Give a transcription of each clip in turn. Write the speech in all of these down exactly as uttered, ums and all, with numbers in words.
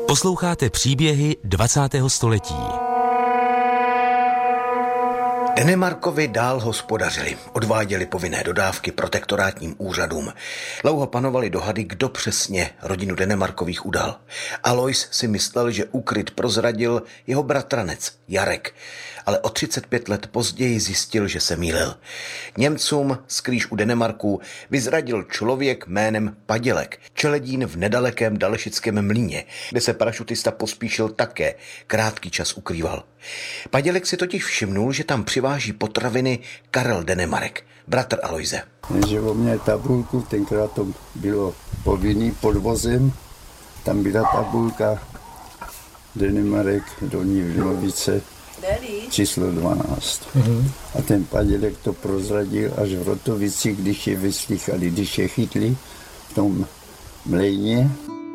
Posloucháte příběhy dvacátého století. Denemarkovi dál hospodařili, odváděli povinné dodávky protektorátním úřadům. Dlouho panovaly dohady, kdo přesně rodinu Denemarkových udal. Alois si myslel, že úkryt prozradil jeho bratranec Jarek, ale o třicet pět let později zjistil, že se mýlil. Němcům skrýž u Denemarků vyzradil člověk jménem Padělek, čeledín v nedalekém Dalešickém Mlýně, kde se parašutista Pospíšil také krátký čas ukrýval. Padělek si totiž všimnul, že tam přiváží potraviny Karel Denemarek, bratr Aloise. Že o mě tabulku, tenkrát to bylo povinný podvozem, tam byla tabulka Denemarek, Dolní Vlinovice, číslo dvanáct. Mm-hmm. A ten Padělek to prozradil až v Rotovici, když je vyslýchali, když je chytli v tom mlejně.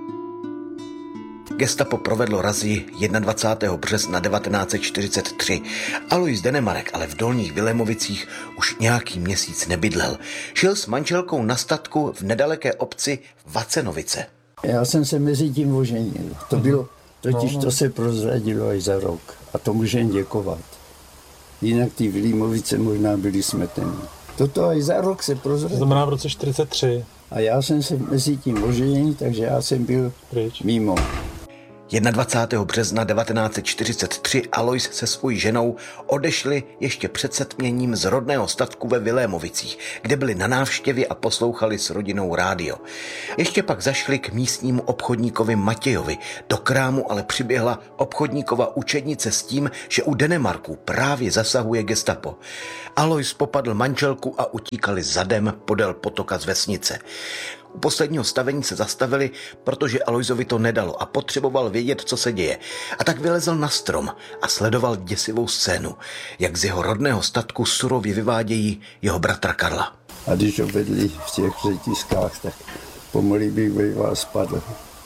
Gestapo provedlo razii dvacátého prvního března devatenáct set čtyřicet tři. Alois Denemarek ale v Dolních Vilémovicích už nějaký měsíc nebydlel. Žil s manželkou na statku v nedaleké obci Vacenovice. Já jsem se mezi tím oženil. To bylo, totiž to se prozradilo až za rok. A to můžem děkovat. Jinak ty Vilímovice možná byly smeteny. Toto až za rok se prozradilo. To znamená v roce čtyřicet tři. A já jsem se mezi tím oženil, takže já jsem byl Pryč. mimo. dvacátého prvního března devatenáct set čtyřicet tři Alois se svojí ženou odešli ještě před setměním z rodného statku ve Vilémovicích, kde byli na návštěvě a poslouchali s rodinou rádio. Ještě pak zašli k místnímu obchodníkovi Matějovi. Do krámu ale přiběhla obchodníkova učednice s tím, že u Denemarků právě zasahuje gestapo. Alois popadl manželku a utíkali zadem podél potoka z vesnice. U posledního stavení se zastavili, protože Aloisovi to nedalo a potřeboval vědět, co se děje. A tak vylezl na strom a sledoval děsivou scénu, jak z jeho rodného statku surově vyvádějí jeho bratra Karla. A když ho vedli v těch řetiskách, tak pomalu bych býval spadl.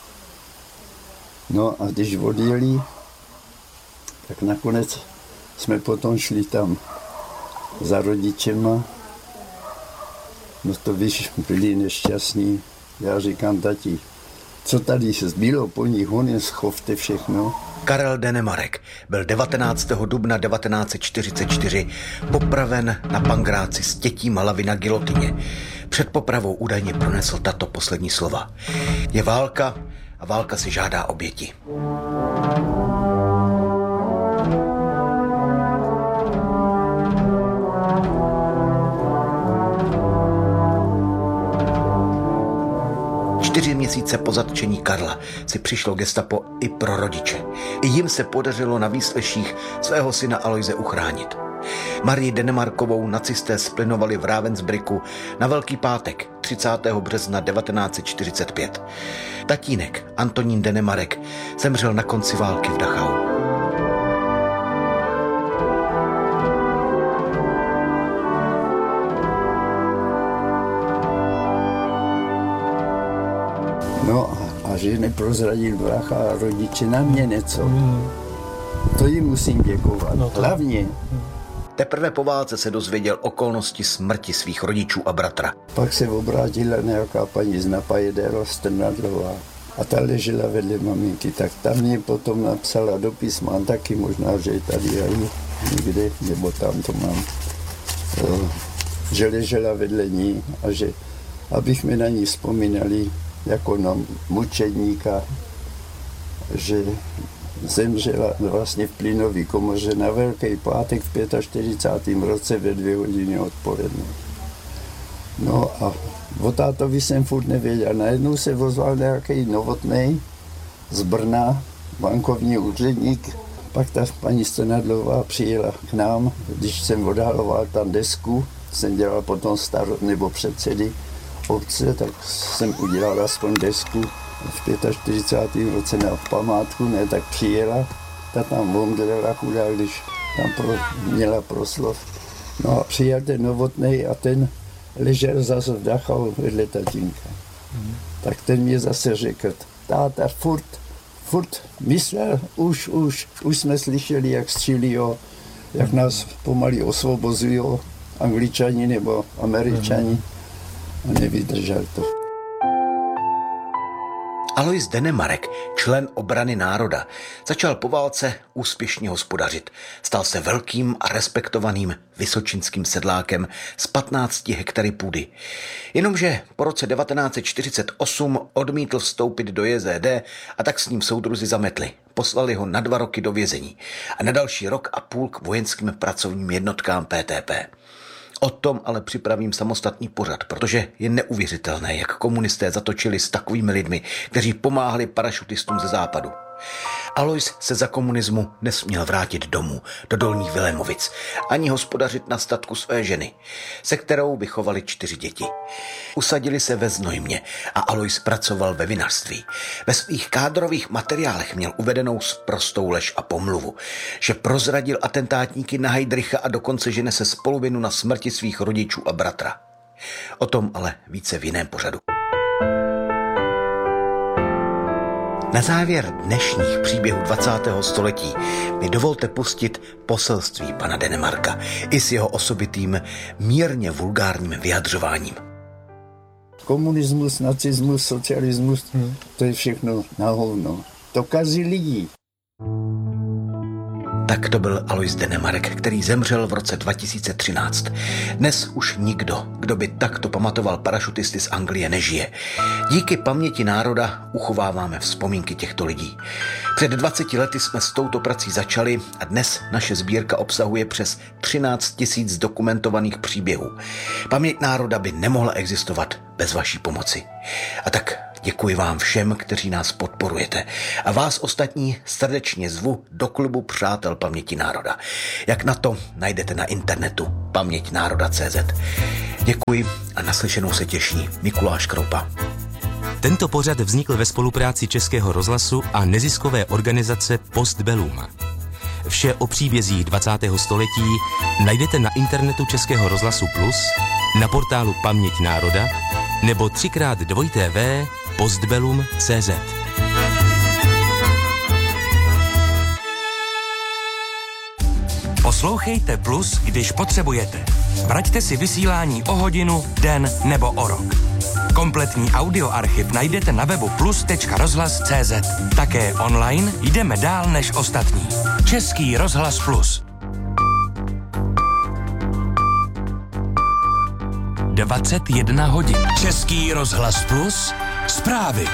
No a když odjeli, tak nakonec jsme potom šli tam za rodičema. No to víš, byli nešťastní. Já říkám, tati, co tady zbylo po nich, on je schovte všechno. Karel Denemarek byl devatenáctého dubna devatenáct set čtyřicet čtyři popraven na Pangráci s tětím hlavy na gilotině. Před popravou údajně pronesl tato poslední slova. Je válka a válka si žádá oběti. Čtyři měsíce po zatčení Karla si přišlo gestapo i pro rodiče. I jim se podařilo na výsleších svého syna Aloise uchránit. Marii Denemarkovou nacisté splynovali v Ravensbrücku na Velký pátek třicátého března devatenáct set čtyřicet pět. Tatínek Antonín Denemarek zemřel na konci války v Dachau. No a že neprozradil brácha a rodiče na mě něco. Hmm. To jim musím děkovat. No to... Hlavně. Hmm. Teprve po válce se dozvěděl okolnosti smrti svých rodičů a bratra. Pak se obrátila nějaká paní z Napajedera Strnadlová a ta ležela vedle maminky. Tak tam mě potom napsala dopis, mám taky, možná, že je tady aj někde, nebo tam to mám, že ležela vedle ní a že abych mi na ní vzpomínali jako na mučedníka, že zemřela vlastně v plynové komoře na Velký pátek v čtyřicátém pátém roce ve dvě hodiny odpoledne. No a o tátovi jsem furt nevěděl. Najednou se ozval nějaký Novotnej z Brna, bankovní úředník. Pak ta paní Strnadlová přijela k nám, když jsem odhaloval tam desku, jsem dělal potom staro, nebo předsedy obce, tak jsem udělal aspoň desku v čtyřicátém pátém roce na památku, ne, tak přijela, ta tam omdlela chudá, když tam pro, měla proslov. No a přijel ten Novotnej a ten ležel zase v Dachau vedle tatínka. Mm. Tak ten mě zase řekl, táta furt, furt myslel, už, už, už jsme slyšeli, jak střílí, jak nás pomalu osvobozují Angličani nebo Američani. Mm. A nevydržel to. Alois Denemarek, člen Obrany národa, začal po válce úspěšně hospodařit. Stal se velkým a respektovaným vysočinským sedlákem s patnácti hektary půdy. Jenomže po roce devatenáct set čtyřicet osm odmítl vstoupit do J Z D a tak s ním soudruzi zametli. Poslali ho na dva roky do vězení a na další rok a půl k vojenským pracovním jednotkám P T P. O tom ale připravím samostatný pořad, protože je neuvěřitelné, jak komunisté zatočili s takovými lidmi, kteří pomáhali parašutistům ze západu. Alois se za komunismu nesměl vrátit domů, do Dolních Vilémovic, ani hospodařit na statku své ženy, se kterou vychovali čtyři děti. Usadili se ve Znojmě a Alois pracoval ve vinařství. Ve svých kádrových materiálech měl uvedenou sprostou lež a pomluvu, že prozradil atentátníky na Heydricha a dokonce žene se spoluvinu na smrti svých rodičů a bratra. O tom ale více v jiném pořadu. Na závěr dnešních příběhů dvacátého století mi dovolte pustit poselství pana Denemarka i s jeho osobitým mírně vulgárním vyjadřováním. Komunismus, nacismus, socialismus, hmm. to je všechno na hovno. To kazí lidi. Tak to byl Alois Denemarek, který zemřel v roce dva tisíce třináct. Dnes už nikdo, kdo by takto pamatoval parašutisty z Anglie, nežije. Díky paměti národa uchováváme vzpomínky těchto lidí. Před dvaceti lety jsme s touto prací začali a dnes naše sbírka obsahuje přes třináct tisíc dokumentovaných příběhů. Paměť národa by nemohla existovat bez vaší pomoci. A tak děkuji vám všem, kteří nás podporujete. A vás ostatní srdečně zvu do klubu Přátel paměti národa. Jak na to najdete na internetu paměť národa tečka cé zet. Děkuji a naslyšenou se těší Mikuláš Kroupa. Tento pořad vznikl ve spolupráci Českého rozhlasu a neziskové organizace Postbellum. Vše o příbězích dvacátého století najdete na internetu Českého rozhlasu Plus, na portálu Paměť národa nebo třikrát dvojité v postbellum tečka cé zet. Poslouchejte Plus, když potřebujete. Vraťte si vysílání o hodinu, den nebo o rok. Kompletní audioarchiv najdete na webu plus tečka rozhlas tečka cé zet. Také online jdeme dál než ostatní. Český rozhlas Plus. dvacet jedna hodin. Český rozhlas Plus. Zprávy.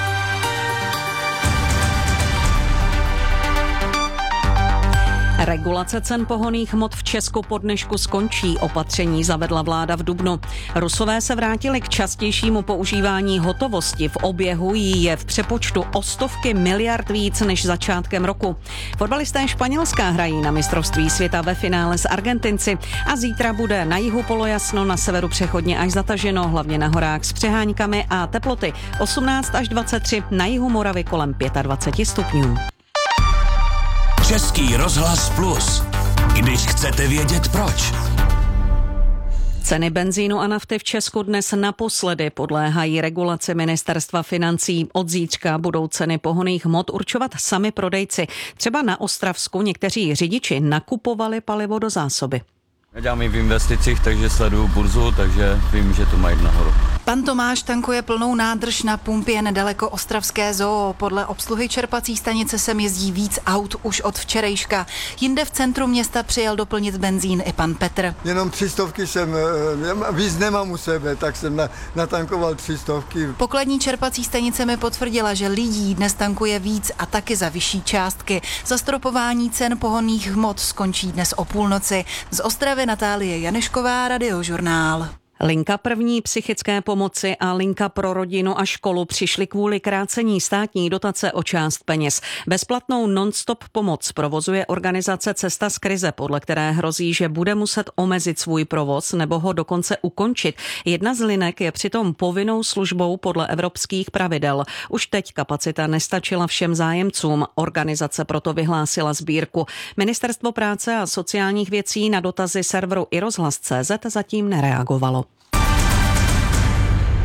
Regulace cen pohonných hmot v Česku po dnešku skončí. Opatření zavedla vláda v dubnu. Rusové se vrátili k častějšímu používání hotovosti. V oběhu jí je v přepočtu o stovky miliard víc než začátkem roku. Fotbalisté Španělska hrají na mistrovství světa ve finále s Argentinci a zítra bude na jihu polojasno, na severu přechodně až zataženo, hlavně na horách s přeháňkami a teploty osmnáct až dvacet tři, na jihu Moravy kolem dvacet pět stupňů. Český rozhlas Plus. Když chcete vědět proč. Ceny benzínu a nafty v Česku dnes naposledy podléhají regulaci ministerstva financí. Od zítřka budou ceny pohonných hmot určovat sami prodejci. Třeba na Ostravsku někteří řidiči nakupovali palivo do zásoby. Já dělám i v investicích, takže sleduju burzu, takže vím, že to mají nahoru. Pan Tomáš tankuje plnou nádrž na pumpě nedaleko Ostravské zoo. Podle obsluhy čerpací stanice sem jezdí víc aut už od včerejška. Jinde v centru města přijel doplnit benzín i pan Petr. Jenom tři stovky jsem, víc nemám u sebe, tak jsem na, natankoval tři stovky. Pokladní čerpací stanice mi potvrdila, že lidí dnes tankuje víc a taky za vyšší částky. Zastropování cen pohonných hmot skončí dnes o půlnoci. Z Ostravy Natálie Janešková, Radiožurnál. Linka první psychické pomoci a linka pro rodinu a školu přišly kvůli krácení státní dotace o část peněz. Bezplatnou non-stop pomoc provozuje organizace Cesta z krize, podle které hrozí, že bude muset omezit svůj provoz nebo ho dokonce ukončit. Jedna z linek je přitom povinnou službou podle evropských pravidel. Už teď kapacita nestačila všem zájemcům. Organizace proto vyhlásila sbírku. Ministerstvo práce a sociálních věcí na dotazy serveru i rozhlas tečka cé zet zatím nereagovalo.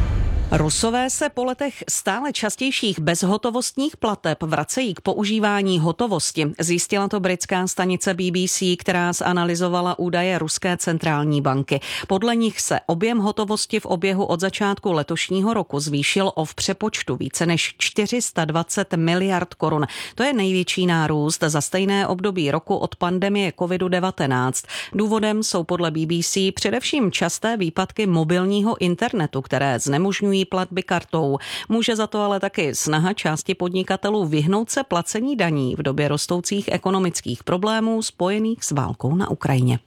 Rusové se po letech stále častějších bezhotovostních plateb vracejí k používání hotovosti. Zjistila to britská stanice B B C, která zanalyzovala údaje ruské centrální banky. Podle nich se objem hotovosti v oběhu od začátku letošního roku zvýšil o v přepočtu více než čtyři sta dvacet miliard korun. To je největší nárůst za stejné období roku od pandemie covid devatenáct. Důvodem jsou podle B B C především časté výpadky mobilního internetu, které znemožňují platby kartou. Může za to ale taky snaha části podnikatelů vyhnout se placení daní v době rostoucích ekonomických problémů spojených s válkou na Ukrajině.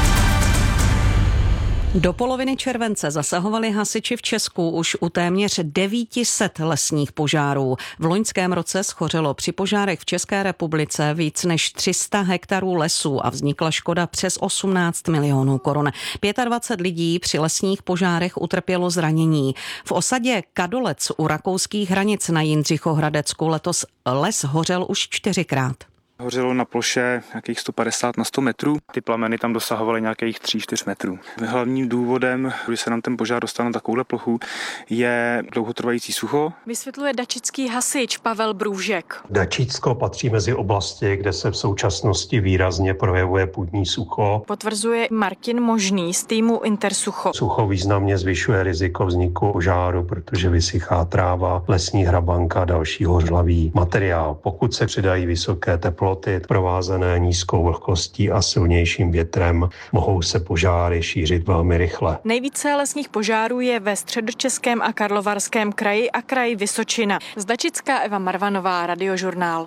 Do poloviny července zasahovali hasiči v Česku už u téměř devět set lesních požárů. V loňském roce schořelo při požárech v České republice víc než tři sta hektarů lesů a vznikla škoda přes osmnáct milionů korun. dvacet pět lidí při lesních požárech utrpělo zranění. V osadě Kadolec u rakouských hranic na Jindřichohradecku letos les hořel už čtyřikrát. Hořelo na ploše nějakých sto padesát na sto metrů. Ty plameny tam dosahovaly nějakých tři čtyři metrů. Hlavním důvodem, když se nám ten požár dostal na takovouhle plochu, je dlouhotrvající sucho. Vysvětluje dačický hasič Pavel Brůžek. Dačicko patří mezi oblasti, kde se v současnosti výrazně projevuje půdní sucho. Potvrzuje Martin Možný z týmu Intersucho. Sucho významně zvyšuje riziko vzniku požáru, protože vysychá tráva, lesní hrabanka a další hořlavý materiál. Pokud se přidají vysoké teploty, provázené nízkou vlhkostí a silnějším větrem, mohou se požáry šířit velmi rychle. Nejvíce lesních požárů je ve Středočeském a Karlovarském kraji a kraji Vysočina. Z Dačicka Eva Marvanová, Radiožurnál.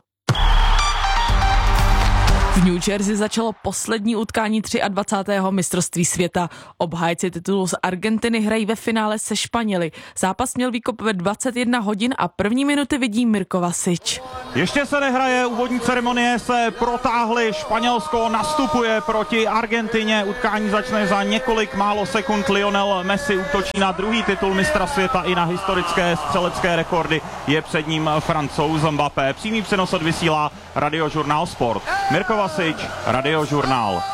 V New Jersey začalo poslední utkání dvacátého třetího mistrovství světa. Obhájci titulu z Argentiny hrají ve finále se Španěli. Zápas měl výkop ve dvacet jedna hodin a první minuty vidí Mirko Vasič. Ještě se nehraje, úvodní ceremonie se protáhly, Španělsko nastupuje proti Argentině, utkání začne za několik málo sekund, Lionel Messi útočí na druhý titul mistra světa i na historické střelecké rekordy, je před ním Francouz Mbappé. Přímý přenos odvysílá Radiožurnál Sport. Mirko Vasič, Radiožurnál.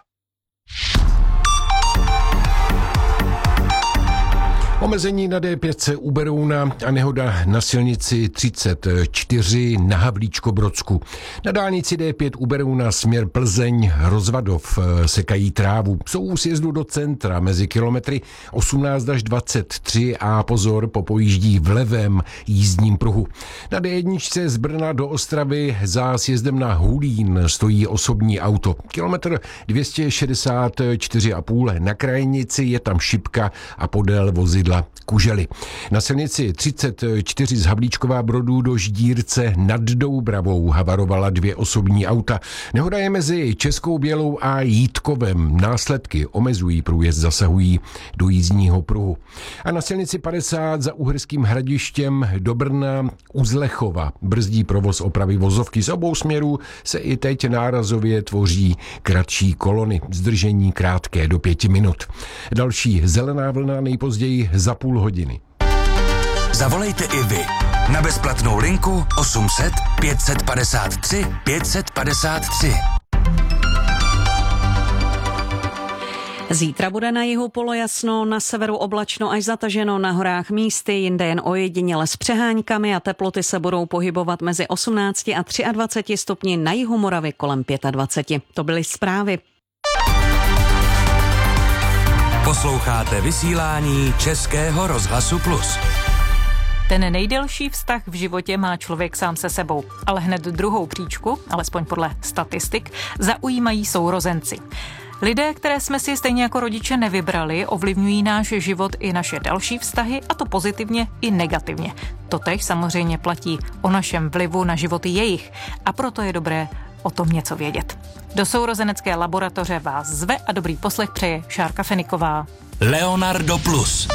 Omezení na D pět se u Berouna a nehoda na silnici třicet čtyři na Havlíčkobrodsku. Na dálnici D pět u Berouna směr Plzeň Rozvadov sekají trávu. Jsou u sjezdu do centra mezi kilometry osmnáct až dvacet tři a pozor, popojíždí v levém jízdním pruhu. Na D jedna z Brna do Ostravy za sjezdem na Hulín stojí osobní auto. Kilometr dvě stě šedesát čtyři a půl. Na krajnici je tam šipka a podél vozidla Kužely. Na silnici třicet čtyři z Havlíčkova Brodu do Ždírce nad Doubravou havarovala dvě osobní auta. Nehoda je mezi Českou Bělou a Jítkovem. Následky omezují průjezd, zasahují do jízdního pruhu. A na silnici padesát za Uherským Hradištěm do Brna u Zlechova brzdí provoz opravy vozovky. Z obou směrů se i teď nárazově tvoří kratší kolony. Zdržení krátké do pěti minut. Další zelená vlna nejpozději za půl hodiny. Zavolejte i vy na bezplatnou linku osm set pět set padesát tři pět set padesát tři. Zítra bude na jihu polojasno, na severu oblačno až zataženo, na horách místy, jinde jen ojediněle s přeháňkami a teploty se budou pohybovat mezi osmnácti a dvaceti třemi stupni, na jihu Moravy kolem dvacet pět. To byly zprávy. Posloucháte vysílání Českého rozhlasu Plus. Ten nejdelší vztah v životě má člověk sám se sebou, ale hned druhou příčku, alespoň podle statistik, zaujímají sourozenci. Lidé, které jsme si stejně jako rodiče nevybrali, ovlivňují náš život i naše další vztahy, a to pozitivně i negativně. Totéž samozřejmě platí o našem vlivu na životy jejich, a proto je dobré o tom něco vědět. Do sourozenecké laboratoře vás zve a dobrý poslech přeje Šárka Feniková. Leonardo Plus.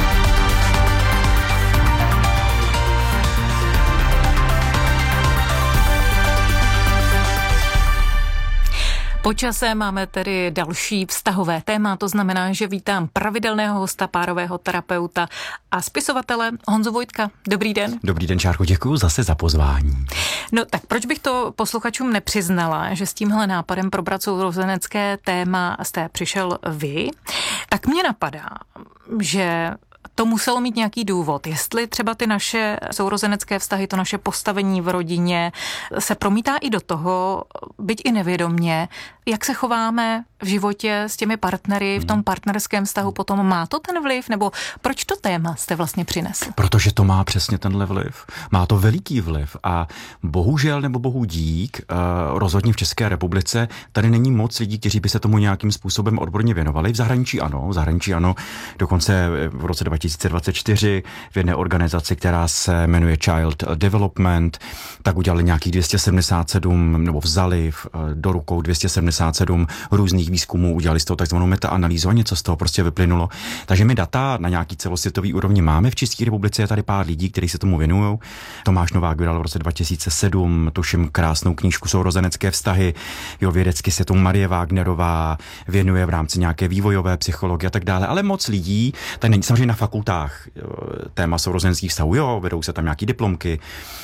Po čase máme tedy další vztahové téma, to znamená, že vítám pravidelného hosta, párového terapeuta a spisovatele Honzu Vojtka. Dobrý den. Dobrý den, Šárko, děkuji zase za pozvání. No tak proč bych to posluchačům nepřiznala, že s tímhle nápadem probrat sourozenecké téma jste přišel vy? Tak mě napadá, že to muselo mít nějaký důvod. Jestli třeba ty naše sourozenecké vztahy, to naše postavení v rodině se promítá i do toho, byť i nevědomně, jak se chováme v životě s těmi partnery, v tom partnerském vztahu potom, má to ten vliv, nebo proč to téma jste vlastně přinesl? Protože to má přesně tenhle vliv. Má to veliký vliv a bohužel nebo bohu dík, rozhodně v České republice tady není moc lidí, kteří by se tomu nějakým způsobem odborně věnovali. V zahraničí ano, v zahraničí ano, dokonce v roce dva tisíce dvacet čtyři v jedné organizaci, která se jmenuje Child Development, tak udělali nějakých dvě stě sedmdesát sedm, nebo vzali do rukou dvě stě sedmdesát sedm různých výzkumů, udělali z toho takzvanou metaanalýzu a něco z toho prostě vyplynulo. Takže my data na nějaký celosvětový úrovni máme v České republice, je tady pár lidí, kteří se tomu věnují. Tomáš Novák vydal v roce dva tisíce sedm, tuším, krásnou knížku Sourozenecké vztahy. Jo, vědecky se tomu Marie Wagnerová věnuje v rámci nějaké vývojové psychologie a tak dále, ale moc lidí, tady není samozřejmě na fakultách téma sourozeneckých vztahů, jo, vedou se tam nějaký diplomky,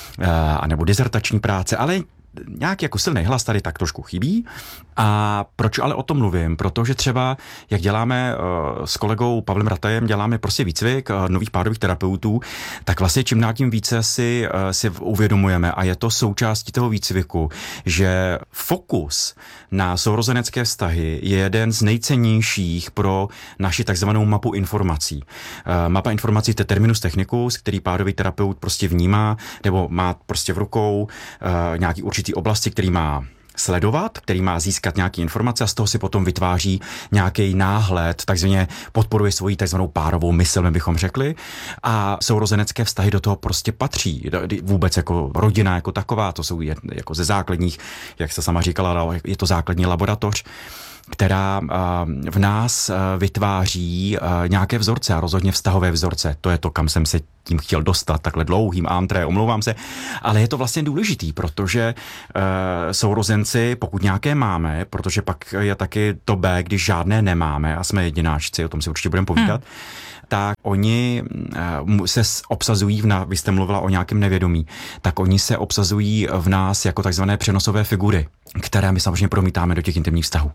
anebo dizertační práce, ale nějak jako silný hlas tady tak trošku chybí. A proč ale o tom mluvím? Protože třeba, jak děláme uh, s kolegou Pavlem Ratajem, děláme prostě výcvik uh, nových párových terapeutů, tak vlastně čím dál tím více si, uh, si uvědomujeme a je to součástí toho výcviku, že fokus na sourozenecké vztahy je jeden z nejcennějších pro naši takzvanou mapu informací. Uh, mapa informací to je terminus technicus, který párový terapeut prostě vnímá, nebo má prostě v rukou uh, nějaký určitý oblasti, který má sledovat, který má získat nějaké informace a z toho si potom vytváří nějaký náhled, takzvaně podporuje svoji takzvanou párovou mysl, my bychom řekli. A sourozenecké vztahy do toho prostě patří. Vůbec jako rodina jako taková, to jsou jako ze základních, jak se sama říkala, je to základní laboratoř, která v nás vytváří nějaké vzorce a rozhodně vztahové vzorce. To je to, kam jsem se tím chtěl dostat, takhle dlouhým antré, omlouvám se, ale je to vlastně důležitý, protože uh, sourozenci, pokud nějaké máme, protože pak je taky to B, když žádné nemáme a jsme jedináčci, o tom si určitě budeme povídat, hmm. tak oni uh, se obsazují, v nás, vy jste mluvila o nějakém nevědomí, tak oni se obsazují v nás jako takzvané přenosové figury, které my samozřejmě promítáme do těch intimních vztahů.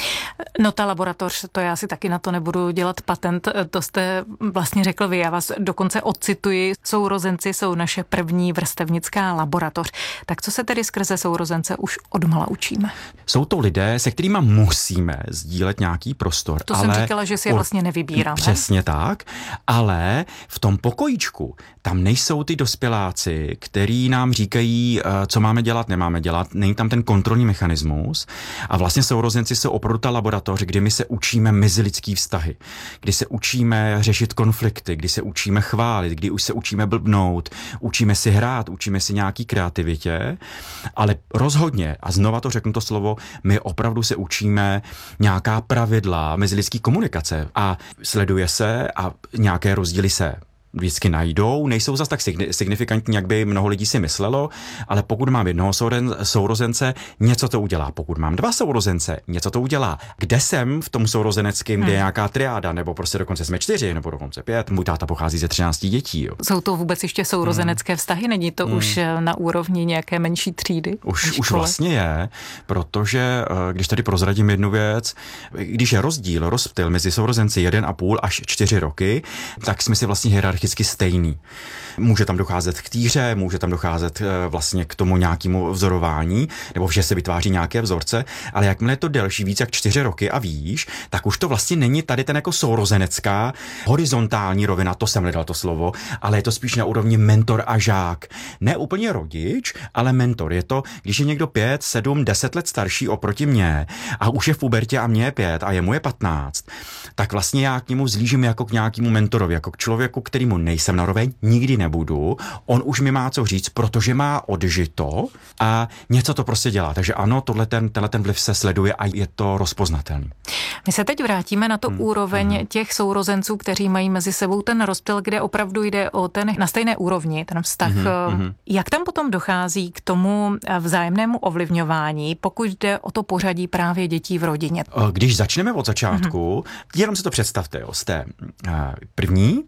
No ta laboratoř, to já si taky na to nebudu dělat patent, to jste vlastně řekl vy, já vás dokonce odcituji, sourozenci jsou naše první vrstevnická laboratoř. Tak co se tedy skrze sourozence už odmala učíme? Jsou to lidé, se kterými musíme sdílet nějaký prostor. To ale jsem říkala, že si je vlastně nevybíráme. Přesně tak, ale v tom pokojíčku tam nejsou ty dospěláci, který nám říkají, co máme dělat, nemáme dělat, není tam ten kontrolní mechanismus a vlastně sourozenci jsou opravdu ta laboratoř, kdy my se učíme mezilidský vztahy, kdy se učíme řešit konflikty, kdy se učíme chválit, kdy už se učíme blbnout, učíme si hrát, učíme si nějaký kreativitě, ale rozhodně, a znova to řeknu to slovo, my opravdu se učíme nějaká pravidla mezilidský komunikace a sleduje se a nějaké rozdíly se vždycky najdou, nejsou zas tak signifikantní, jak by mnoho lidí si myslelo, ale pokud mám jednoho sourozence, něco to udělá. Pokud mám dva sourozence, něco to udělá. Kde jsem v tom sourozeneckém, kde je nějaká triáda, nebo prostě dokonce jsme čtyři, nebo dokonce pět, můj táta pochází ze třinácti dětí. Jo. Jsou to vůbec ještě sourozenecké hmm. vztahy? Není to hmm. už na úrovni nějaké menší třídy? Už, už vlastně je, protože když tady prozradím jednu věc, když je rozdíl, rozptyl mezi sourozenci jeden a půl až čtyři roky, tak jsme si vlastně hierarchicky stejný. Může tam docházet k týře, může tam docházet vlastně k tomu nějakému vzorování, nebo že se vytváří nějaké vzorce, ale jakmile je to delší, víc jak čtyři roky a výš, tak už to vlastně není tady ten jako sourozenecká horizontální rovina, to jsem hledal to slovo, ale je to spíš na úrovni mentor a žák. Ne úplně rodič, ale mentor. Je to, když je někdo pět, sedm, deset let starší oproti mně a už je v pubertě a mě je pět a jemu je patnáct, tak vlastně já k němu zlížím jako k nějakému mentorovi, jako k člověku, kterýmu nejsem naroveň, nikdy nebudu. On už mi má co říct, protože má odžito a něco to prostě dělá. Takže ano, tohle ten, tenhle ten vliv se sleduje a je to rozpoznatelný. My se teď vrátíme na to hmm. úroveň hmm. těch sourozenců, kteří mají mezi sebou ten rozptyl, kde opravdu jde o ten na stejné úrovni, ten vztah. Hmm. Jak tam potom dochází k tomu vzájemnému ovlivňování, pokud jde o to pořadí právě dětí v rodině? Když začneme od začátku, hmm. jenom si to představte, jo, jste první,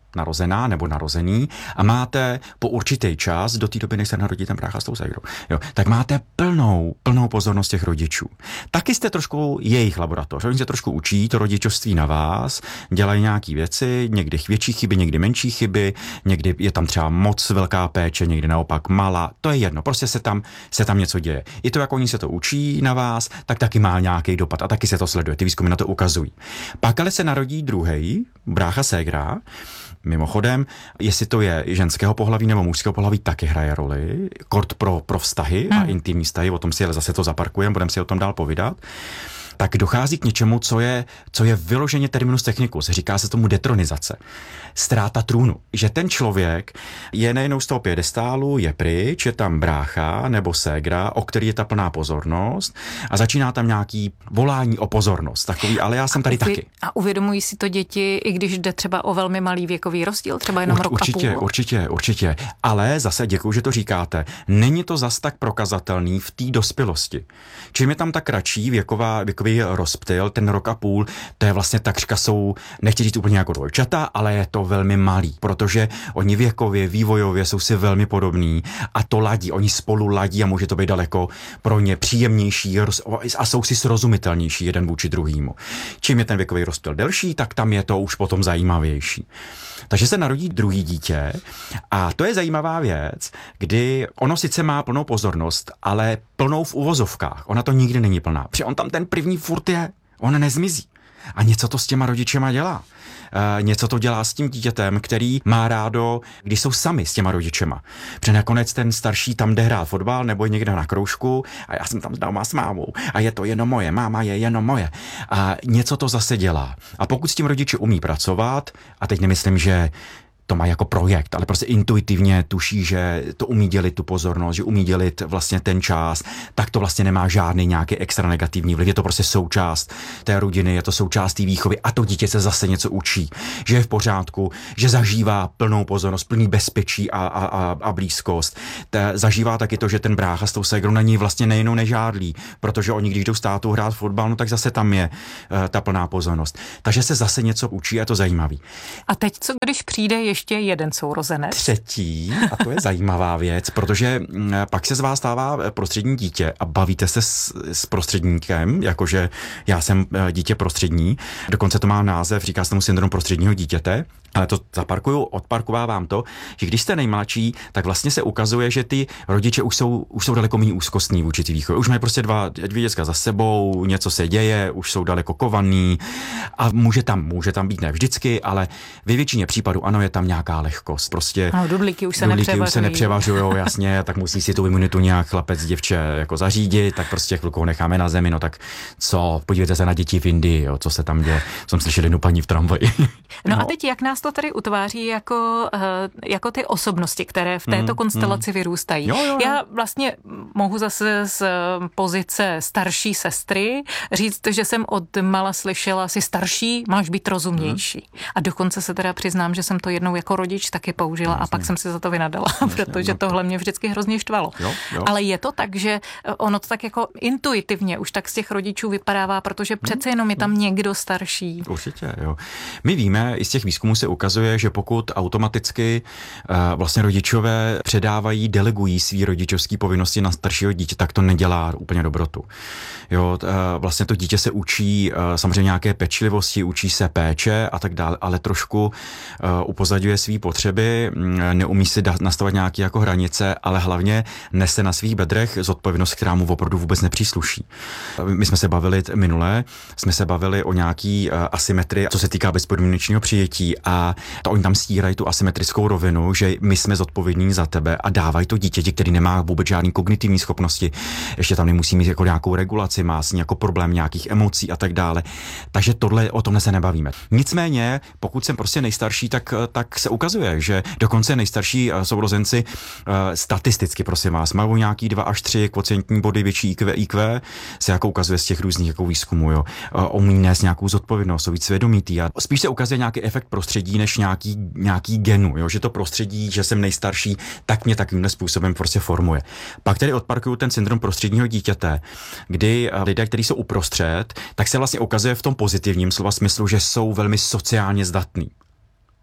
narozená nebo narozený a máte po určitý čas, do té doby, než se narodí ten brácha s tou ségrou, jo, tak máte plnou, plnou pozornost těch rodičů. Taky jste trošku jejich laboratoř. Oni se trošku učí to rodičovství na vás, dělají nějaké věci, někdy větší chyby, někdy menší chyby, někdy je tam třeba moc velká péče, někdy naopak malá. To je jedno, prostě se tam, se tam něco děje. I to, jak oni se to učí na vás, tak taky má nějaký dopad a taky se to sleduje. Ty výzkumy na to ukazují. Pak ale se narodí druhý, brácha ségra. Mimochodem, jestli to je ženského pohlaví nebo mužského pohlaví, taky hraje roli. Kort pro, pro vztahy hmm. a intimní vztahy, o tom si ale zase to zaparkujeme, budeme si o tom dál povídat. Tak dochází k něčemu, co je, co je vyloženě terminus technicus. Říká se tomu detronizace. Ztráta trůnu. Že ten člověk je nejenom z toho piedestálu, je pryč, je tam brácha nebo ségra, o který je ta plná pozornost a začíná tam nějaký volání o pozornost. Takový, ale já jsem tady a taky. A uvědomují si to děti, i když jde třeba o velmi malý věkový rozdíl, třeba jenom Ur, rok určitě, a půl? Určitě, určitě. Ale zase děkuju, že to říkáte. Není to zas tak prokazatelný v té dospělosti. Čím je tam ta kratší věková, věkový rozptyl, ten rok a půl, to je vlastně takřka jsou, nechci říct úplně jako dvojčata, ale je to velmi malý, protože oni věkově, vývojově jsou si velmi podobní a to ladí, oni spolu ladí a může to být daleko pro ně příjemnější a jsou si srozumitelnější jeden vůči druhýmu. Čím je ten věkový rozptyl delší, tak tam je to už potom zajímavější. Takže se narodí druhý dítě a to je zajímavá věc, kdy ono sice má plnou pozornost, ale plnou v uvozovkách. Ona to nikdy není plná. Protože on tam ten první furt je, on nezmizí. A něco to s těma rodičema dělá. E, něco to dělá s tím dítětem, který má rádo, když jsou sami s těma rodičema. Protože nakonec ten starší tam jde hrát fotbal nebo je někde na kroužku a já jsem tam doma s mámou a je to jenom moje, máma je jenom moje. A něco to zase dělá. A pokud s tím rodiče umí pracovat, a teď nemyslím, že to má jako projekt, ale prostě intuitivně tuší, že to umí dělit tu pozornost, že umí dělit vlastně ten čas, tak to vlastně nemá žádný nějaký extra negativní vliv. Je to prostě součást té rodiny, je to součást té výchovy a to dítě se zase něco učí, že je v pořádku, že zažívá plnou pozornost, plný bezpečí a, a, a, a blízkost. Te, zažívá taky to, že ten brácha s tou ségrou na ní vlastně nejenom nežádlí, protože oni, když jdou s tátou hrát fotbal, no tak zase tam je uh, ta plná pozornost. Takže se zase něco učí a je to zajímavý. A teď co, když přijde ještě ještě jeden sourozenec? Třetí, a to je zajímavá věc, protože pak se z vás stává prostřední dítě a bavíte se s, s prostředníkem, jakože já jsem dítě prostřední, dokonce to má název, říká se tomu syndrom prostředního dítěte, ale to zaparkuju, odparkovávám to, že když jste nejmladší, tak vlastně se ukazuje, že ty rodiče už jsou, už jsou daleko méně úzkostní vůči té výchově. Už mají prostě dva, dvě děcka za sebou, něco se děje, už jsou daleko kovaný a může tam, může tam být ne vždycky, ale ve většině případů ano, je tam nějaká lehkost. Prostě ano, dudlíky už se dudlíky už se nepřevažujou, jasně, tak musí si tu imunitu nějak chlapec, děvče jako zařídit, tak prostě chvilku necháme na zemi, no tak co, podívejte se na děti v Indii, jo, co se tam děje. Jsem slyšel jednu paní v tramvaji. No, no a teď jak nás to tady utváří jako, jako ty osobnosti, které v této mm, konstelaci mm. vyrůstají. Jo, jo, jo. Já vlastně mohu zase z pozice starší sestry říct, že jsem od mala slyšela, si starší, máš být rozumnější. Mm. A dokonce se teda přiznám, že jsem to jednou jako rodič taky použila jasně. A pak jsem si za to vynadala, jasně, protože no. Tohle mě vždycky hrozně štvalo. Jo, jo. Ale je to tak, že ono to tak jako intuitivně už tak z těch rodičů vypadává, protože přece jenom je tam někdo starší. Určitě, jo. My víme, i z těch výzkumů se ukazuje, že pokud automaticky uh, vlastně rodičové předávají, delegují svý rodičovský povinnosti na staršího dítě, tak to nedělá úplně dobrotu. Jo, uh, vlastně to dítě se učí uh, samozřejmě nějaké pečlivosti, učí se péče a tak dále, ale trošku uh, upozadňuje svý potřeby, neumí si da- nastavovat nějaké jako hranice, ale hlavně nese na svých bedrech zodpovědnost, která mu opravdu vůbec nepřísluší. My jsme se bavili minule, jsme se bavili o nějaký uh, asymetrii, co se týká bezpodmínečného přijetí a to oni tam stírají tu asymetrickou rovinu, že my jsme zodpovědní za tebe a dávají to dítěti, který nemá vůbec žádný kognitivní schopnosti, ještě tam nemusí mít jako nějakou regulaci, má s ní jako problém nějakých emocí a tak dále. Takže tohle o tomhle se nebavíme. Nicméně, pokud jsem prostě nejstarší, tak, tak se ukazuje, že dokonce nejstarší sourozenci statisticky, prosím vás, mají nějaký dva až tři kvocientní body větší I Q, I Q se jako ukazuje z těch různých jako výzkumů, jo. Umí nést nějakou zodpovědnost, jsou víc svědomitý a spíš se ukazuje nějaký efekt prostředí než nějaký, nějaký genu, jo, že to prostředí, že jsem nejstarší, tak mě takovýmhle způsobem prostě formuje. Pak tedy odparkuju ten syndrom prostředního dítěte, kdy lidé, kteří jsou uprostřed, tak se vlastně ukazuje v tom pozitivním slova smyslu, že jsou velmi sociálně zdatní.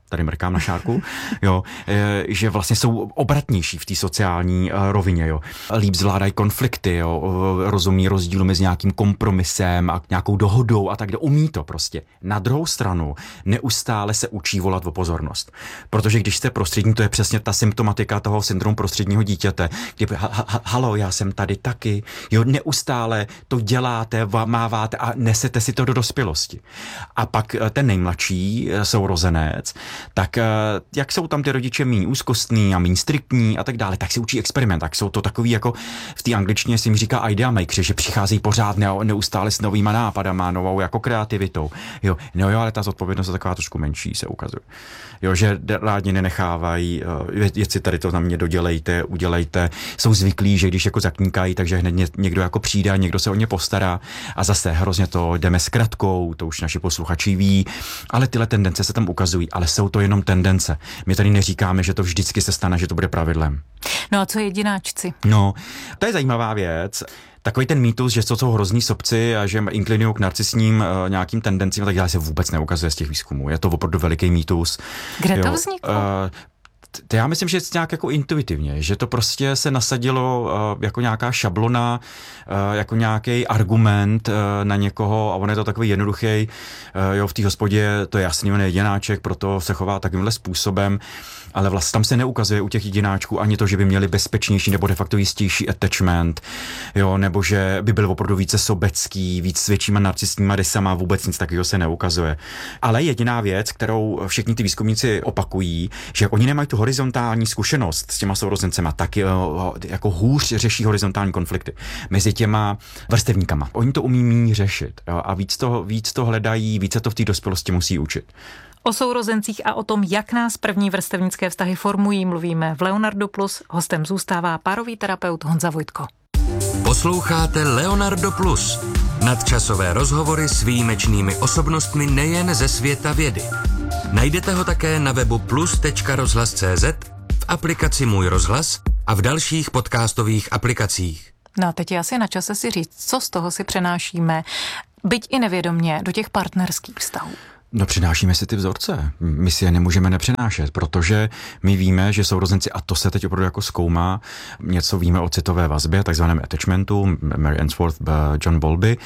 tady mrkám na šárku, jo, že vlastně jsou obratnější v té sociální rovině, jo. Líp zvládají konflikty, jo, rozumí rozdílu mezi nějakým kompromisem a nějakou dohodou a tak dále. Umí to prostě. Na druhou stranu neustále se učí volat o pozornost. Protože když jste prostřední, to je přesně ta symptomatika toho syndromu prostředního dítěte, kdy ha, ha, halo, já jsem tady taky, jo, neustále to děláte, máváte a nesete si to do dospělosti. A pak ten nejmladší sourozenec, tak jak jsou tam ty rodiče míň úzkostní a míň striktní a tak dále, tak si učí experiment, tak jsou to takový jako v té angličtině si mi říká idea maker, že přicházejí pořád neustále s novýma nápadama, novou jako kreativitou. Jo, no jo, ale ta zodpovědnost je taková trošku menší, se ukazuje. Jo, že rádi nenechávají, věci tady to na mě dodělejte, udělejte, jsou zvyklí, že když jako zakníkají, takže hned někdo jako přijde a někdo se o ně postará a zase hrozně to jdeme s kratkou, to už naši posluchači ví, ale tyhle tendence se tam ukazují, ale jsou to jenom tendence. My tady neříkáme, že to vždycky se stane, že to bude pravidlem. No a co jedináčci? No, to je zajímavá věc. Takový ten mýtus, že to jsou hrozní sobci a že inklinují k narcisním uh, nějakým tendencím, tak dále se vůbec neukazuje z těch výzkumů. Je to opravdu veliký mýtus. Kde jo, to vzniklo? Uh, To já myslím, že je nějak jako intuitivně, že to prostě se nasadilo uh, jako nějaká šablona, uh, jako nějaký argument uh, na někoho a on je to takový jednoduchý, uh, jo, v té hospodě to je jasný, on je jedináček, proto se chová takovýmhle způsobem, ale vlastně tam se neukazuje u těch jedináčků ani to, že by měli bezpečnější nebo de facto jistější attachment, jo, nebo že by byl opravdu více sobecký, víc s většíma narcistníma rysama, vůbec nic takového se neukazuje. Ale jediná věc, kterou všichni ty výzkumníci opakují, že oni nemají tu horizontální zkušenost s těma sourozencema, tak jako hůř řeší horizontální konflikty mezi těma vrstevníkama. Oni to umí méně řešit, jo, a víc to, víc to hledají, více to v té dospělosti musí učit. O sourozencích a o tom, jak nás první vrstevnické vztahy formují, mluvíme v Leonardo Plus. Hostem zůstává párový terapeut Honza Vojtko. Posloucháte Leonardo Plus. Nadčasové rozhovory s výjimečnými osobnostmi nejen ze světa vědy. Najdete ho také na webu plus tečka rozhlas tečka cé zet, v aplikaci Můj rozhlas a v dalších podcastových aplikacích. No a teď je asi na čase si říct, co z toho si přenášíme, byť i nevědomně, do těch partnerských vztahů. No přinášíme si ty vzorce. My si je nemůžeme nepřinášet, protože my víme, že sourozenci, a to se teď opravdu jako zkoumá, něco víme o citové vazbě, takzvaném attachmentu, Mary Ainsworth, John Bowlby,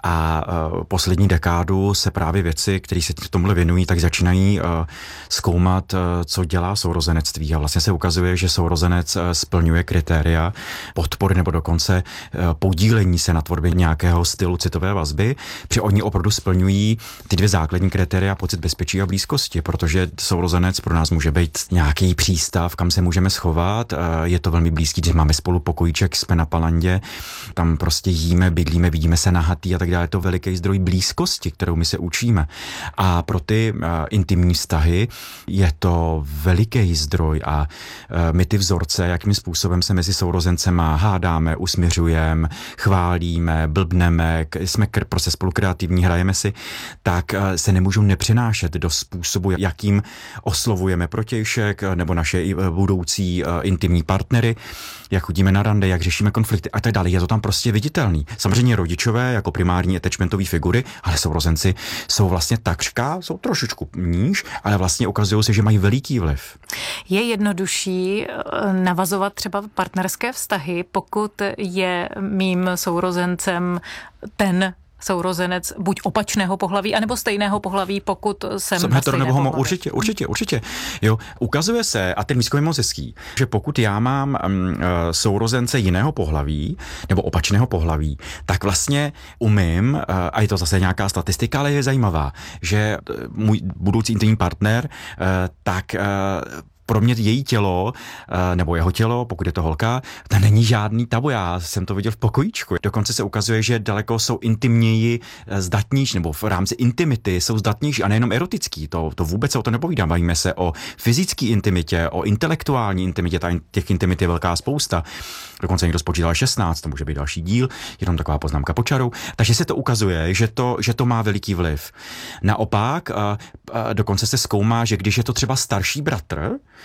a uh, poslední dekádu se právě věci, které se tomuhle věnují, tak začínají uh, zkoumat, uh, co dělá sourozenectví. A vlastně se ukazuje, že sourozenec uh, splňuje kritéria podpory nebo dokonce uh, podílení se na tvorbě nějakého stylu citové vazby, protože oni opravdu splňují ty dvě základní kritéria a pocit bezpečí a blízkosti, protože sourozenec pro nás může být nějaký přístav, kam se můžeme schovat. Je to velmi blízký, když máme spolu pokojíček, jsme na Palandě, tam prostě jíme, bydlíme, vidíme se nahatý a tak dále. Je to veliký zdroj blízkosti, kterou my se učíme. A pro ty uh, intimní vztahy je to veliký zdroj a uh, my ty vzorce, jakým způsobem se mezi sourozencema hádáme, usměřujeme, chválíme, blbneme, jsme kr- prostě spolu kreativní, hrajeme si, tak uh, se nemůžou nepřinášet do způsobu, jakým oslovujeme protějšek nebo naše budoucí uh, intimní partnery, jak chodíme na rande, jak řešíme konflikty a tak dále. Je to tam prostě viditelný. Samozřejmě rodičové jako primární attachmentové figury, ale sourozenci jsou vlastně takřka, jsou trošičku níž, ale vlastně ukazují se, že mají veliký vliv. Je jednodušší navazovat třeba partnerské vztahy, pokud je mým sourozencem ten sourozenec buď opačného pohlaví, anebo stejného pohlaví, pokud jsem, jsem hetero nebo homo, pohlaví. určitě, určitě, určitě. Jo, ukazuje se, a ten výzkum je moc hezký, že pokud já mám um, sourozence jiného pohlaví, nebo opačného pohlaví, tak vlastně umím, uh, a je to zase nějaká statistika, ale je zajímavá, že můj budoucí intimní partner, uh, tak uh, pro mě její tělo, nebo jeho tělo, pokud je to holka, to není žádný tabu. Já jsem to viděl v pokojíčku. Dokonce se ukazuje, že daleko jsou intimněji zdatnější, nebo v rámci intimity jsou zdatnější a nejenom erotický. To, to vůbec se o to nepovídám. Bavíme se o fyzické intimitě, o intelektuální intimitě. Těch intimit je velká spousta. Dokonce někdo spočítal šestnáct, to může být další díl, jenom taková poznámka po čaru. Takže se to ukazuje, že to, že to má veliký vliv. Naopak, dokonce se zkoumá, že když je to třeba starší bratr,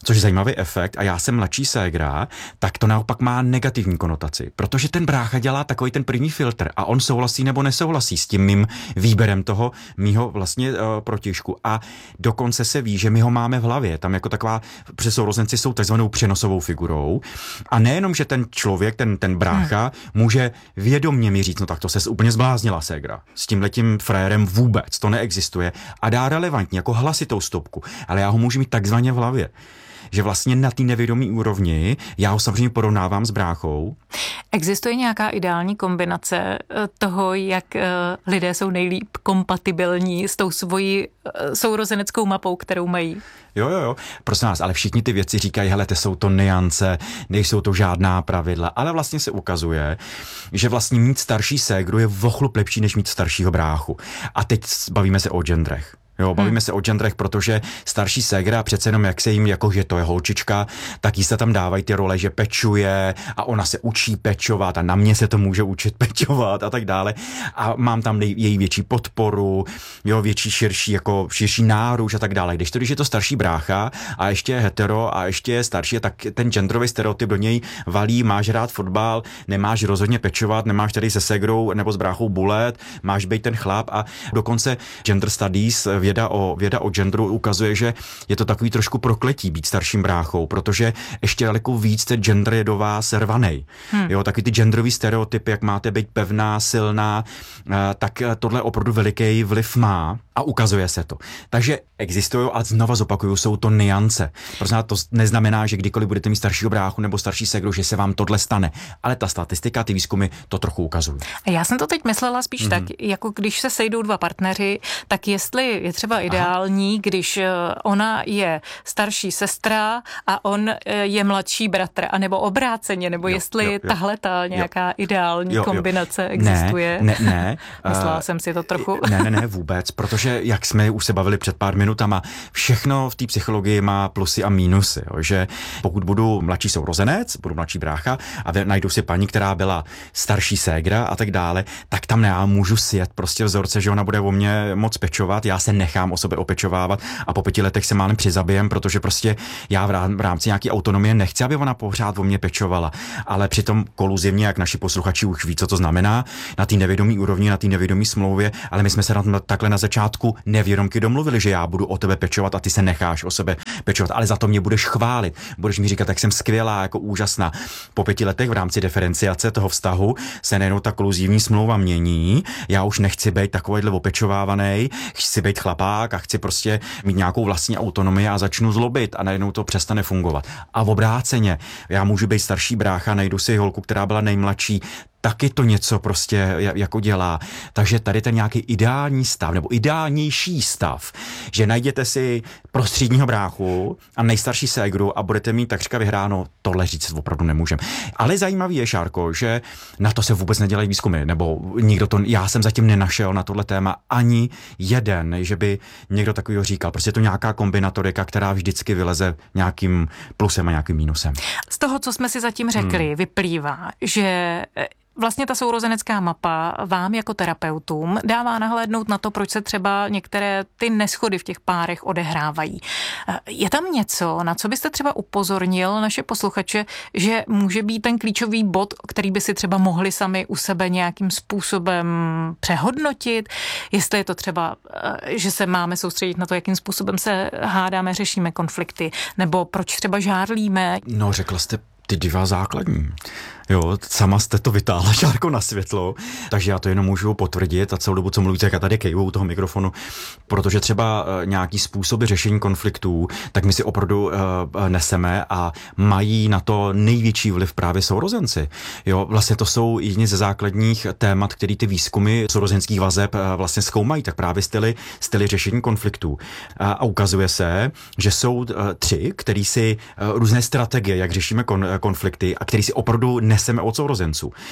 což je zajímavý efekt a já jsem mladší ségra, tak to naopak má negativní konotaci, protože ten brácha dělá takový ten první filtr a on souhlasí nebo nesouhlasí s tím mým výběrem toho mýho vlastně uh, protějšku a dokonce se ví, že my ho máme v hlavě, tam jako taková, protože sourozenci jsou takzvanou přenosovou figurou a nejenom, že ten člověk, ten, ten brácha hmm. může vědomně mi říct, no tak to se úplně zbláznila ségra, s tímhletím frérem vůbec, to neexistuje a dá relevantně jako hlasitou stopku, ale já ho můžu mít takzvaně v hlavě. Že vlastně na té nevědomí úrovni já ho samozřejmě porovnávám s bráchou. Existuje nějaká ideální kombinace toho, jak lidé jsou nejlíp kompatibilní s tou svojí sourozeneckou mapou, kterou mají? Jo, jo, jo, prosím nás, ale všichni ty věci říkají, hele, to jsou to nuance, nejsou to žádná pravidla, ale vlastně se ukazuje, že vlastně mít starší ségru je vochlup lepší, než mít staršího bráchu. A teď bavíme se o genderech. Jo, bavíme hmm. se o genderech, protože starší ségra přece jenom jak se jim, jako že to je holčička, tak jí se tam dávají ty role, že pečuje a ona se učí pečovat a na mě se to může učit pečovat a tak dále. A mám tam její větší podporu, jo, větší, širší, jako širší náruč a tak dále. Když to, když je to starší brácha a ještě je hetero a ještě je starší, tak ten genderový stereotyp do něj valí, máš rád fotbal, nemáš rozhodně pečovat, nemáš tady se ségrou nebo s bráchou bulet, máš být ten chlap a dokonce gender studies, Věda o, věda o genderu ukazuje, že je to takový trošku prokletí být starším bráchou, protože ještě daleko víc ten gender je do vás rvanej. Hmm. Jo, taky ty genderový stereotypy, jak máte být pevná, silná, tak tohle opravdu veliký vliv má a ukazuje se to. Takže existují, a znova zopakuju, jsou to nuance. Prostě to neznamená, že kdykoliv budete mít staršího bráchu nebo starší ségru, že se vám tohle stane. Ale ta statistika, ty výzkumy to trochu ukazují. Já jsem to teď myslela spíš mm-hmm. tak, jako když se sejdou dva partneři, tak jestli je třeba ideální, Aha. když ona je starší sestra a on je mladší bratr, anebo obráceně, nebo jo, jestli jo, jo. tahle ta nějaká jo. ideální jo, kombinace jo. existuje. Ne, ne, ne. Myslela uh, jsem si to trochu. Ne, ne, ne, vůbec, protože jak jsme už se bavili před pár minutama, všechno v té psychologii má plusy a mínusy, jo, že pokud budu mladší sourozenec, budu mladší brácha a najdu si paní, která byla starší ségra a tak dále, tak tam já můžu sjet prostě vzorce, že ona bude o mě moc pečovat, já se nechám o sobě opečovávat a po pěti letech se málem přizabijem, protože prostě já v rámci nějaké autonomie nechci, aby ona pořád o mě pečovala, ale přitom koluzivně, jak naši posluchači už ví, co to znamená, na té nevědomí úrovni, na té nevědomí smlouvě, ale my jsme se na takhle na začátku nevědomky domluvili, že já budu o tebe pečovat a ty se necháš o sebe pečovat, ale za to mě budeš chválit, budeš mi říkat, jak jsem skvělá, jako úžasná. Po pěti letech v rámci diferenciace toho vztahu se nejenom ta koluzivní smlouva mění, já už nechci být takovýhle opečovávaný, chci být chlapák a chci prostě mít nějakou vlastní autonomii a začnu zlobit a najednou to přestane fungovat. A v obráceně, já můžu být starší brácha, najdu si holku, která byla nejmladší, taky to něco prostě jako dělá. Takže tady ten nějaký ideální stav, nebo ideálnější stav, že najděte si prostředního bráchu a nejstarší ségru a budete mít takřka vyhráno, tohle říct opravdu nemůžem. Ale zajímavý je, Šárko, že na to se vůbec nedělají výzkumy, nebo nikdo to, já jsem zatím nenašel na tohle téma ani jeden, že by někdo takovýho říkal. Prostě je to nějaká kombinatorika, která vždycky vyleze nějakým plusem a nějakým mínusem. Z toho, co jsme si zatím řekli, hmm. vyplývá, že vlastně ta sourozenecká mapa vám jako terapeutům dává nahlédnout na to, proč se třeba některé ty neshody v těch párech odehrávají. Je tam něco, na co byste třeba upozornil naše posluchače, že může být ten klíčový bod, který by si třeba mohli sami u sebe nějakým způsobem přehodnotit? Jestli je to třeba, že se máme soustředit na to, jakým způsobem se hádáme, řešíme konflikty, nebo proč třeba žárlíme? No, řekla jste ty dva základní. Jo, sama jste to vytáhla, Šárko, na světlo, takže já to jenom můžu potvrdit a celou dobu, co mluvíte, jak já tady kejvu u toho mikrofonu, protože třeba uh, nějaký způsoby řešení konfliktů, tak my si opravdu uh, neseme a mají na to největší vliv právě sourozenci. Jo, vlastně to jsou jedni ze základních témat, který ty výzkumy sourozenských vazeb uh, vlastně zkoumají, tak právě styly, styly řešení konfliktů. A, a ukazuje se, že jsou uh, tři, který si uh, různé strategie, jak řešíme kon, konflikty a který si opravdu neseme od sourozenců.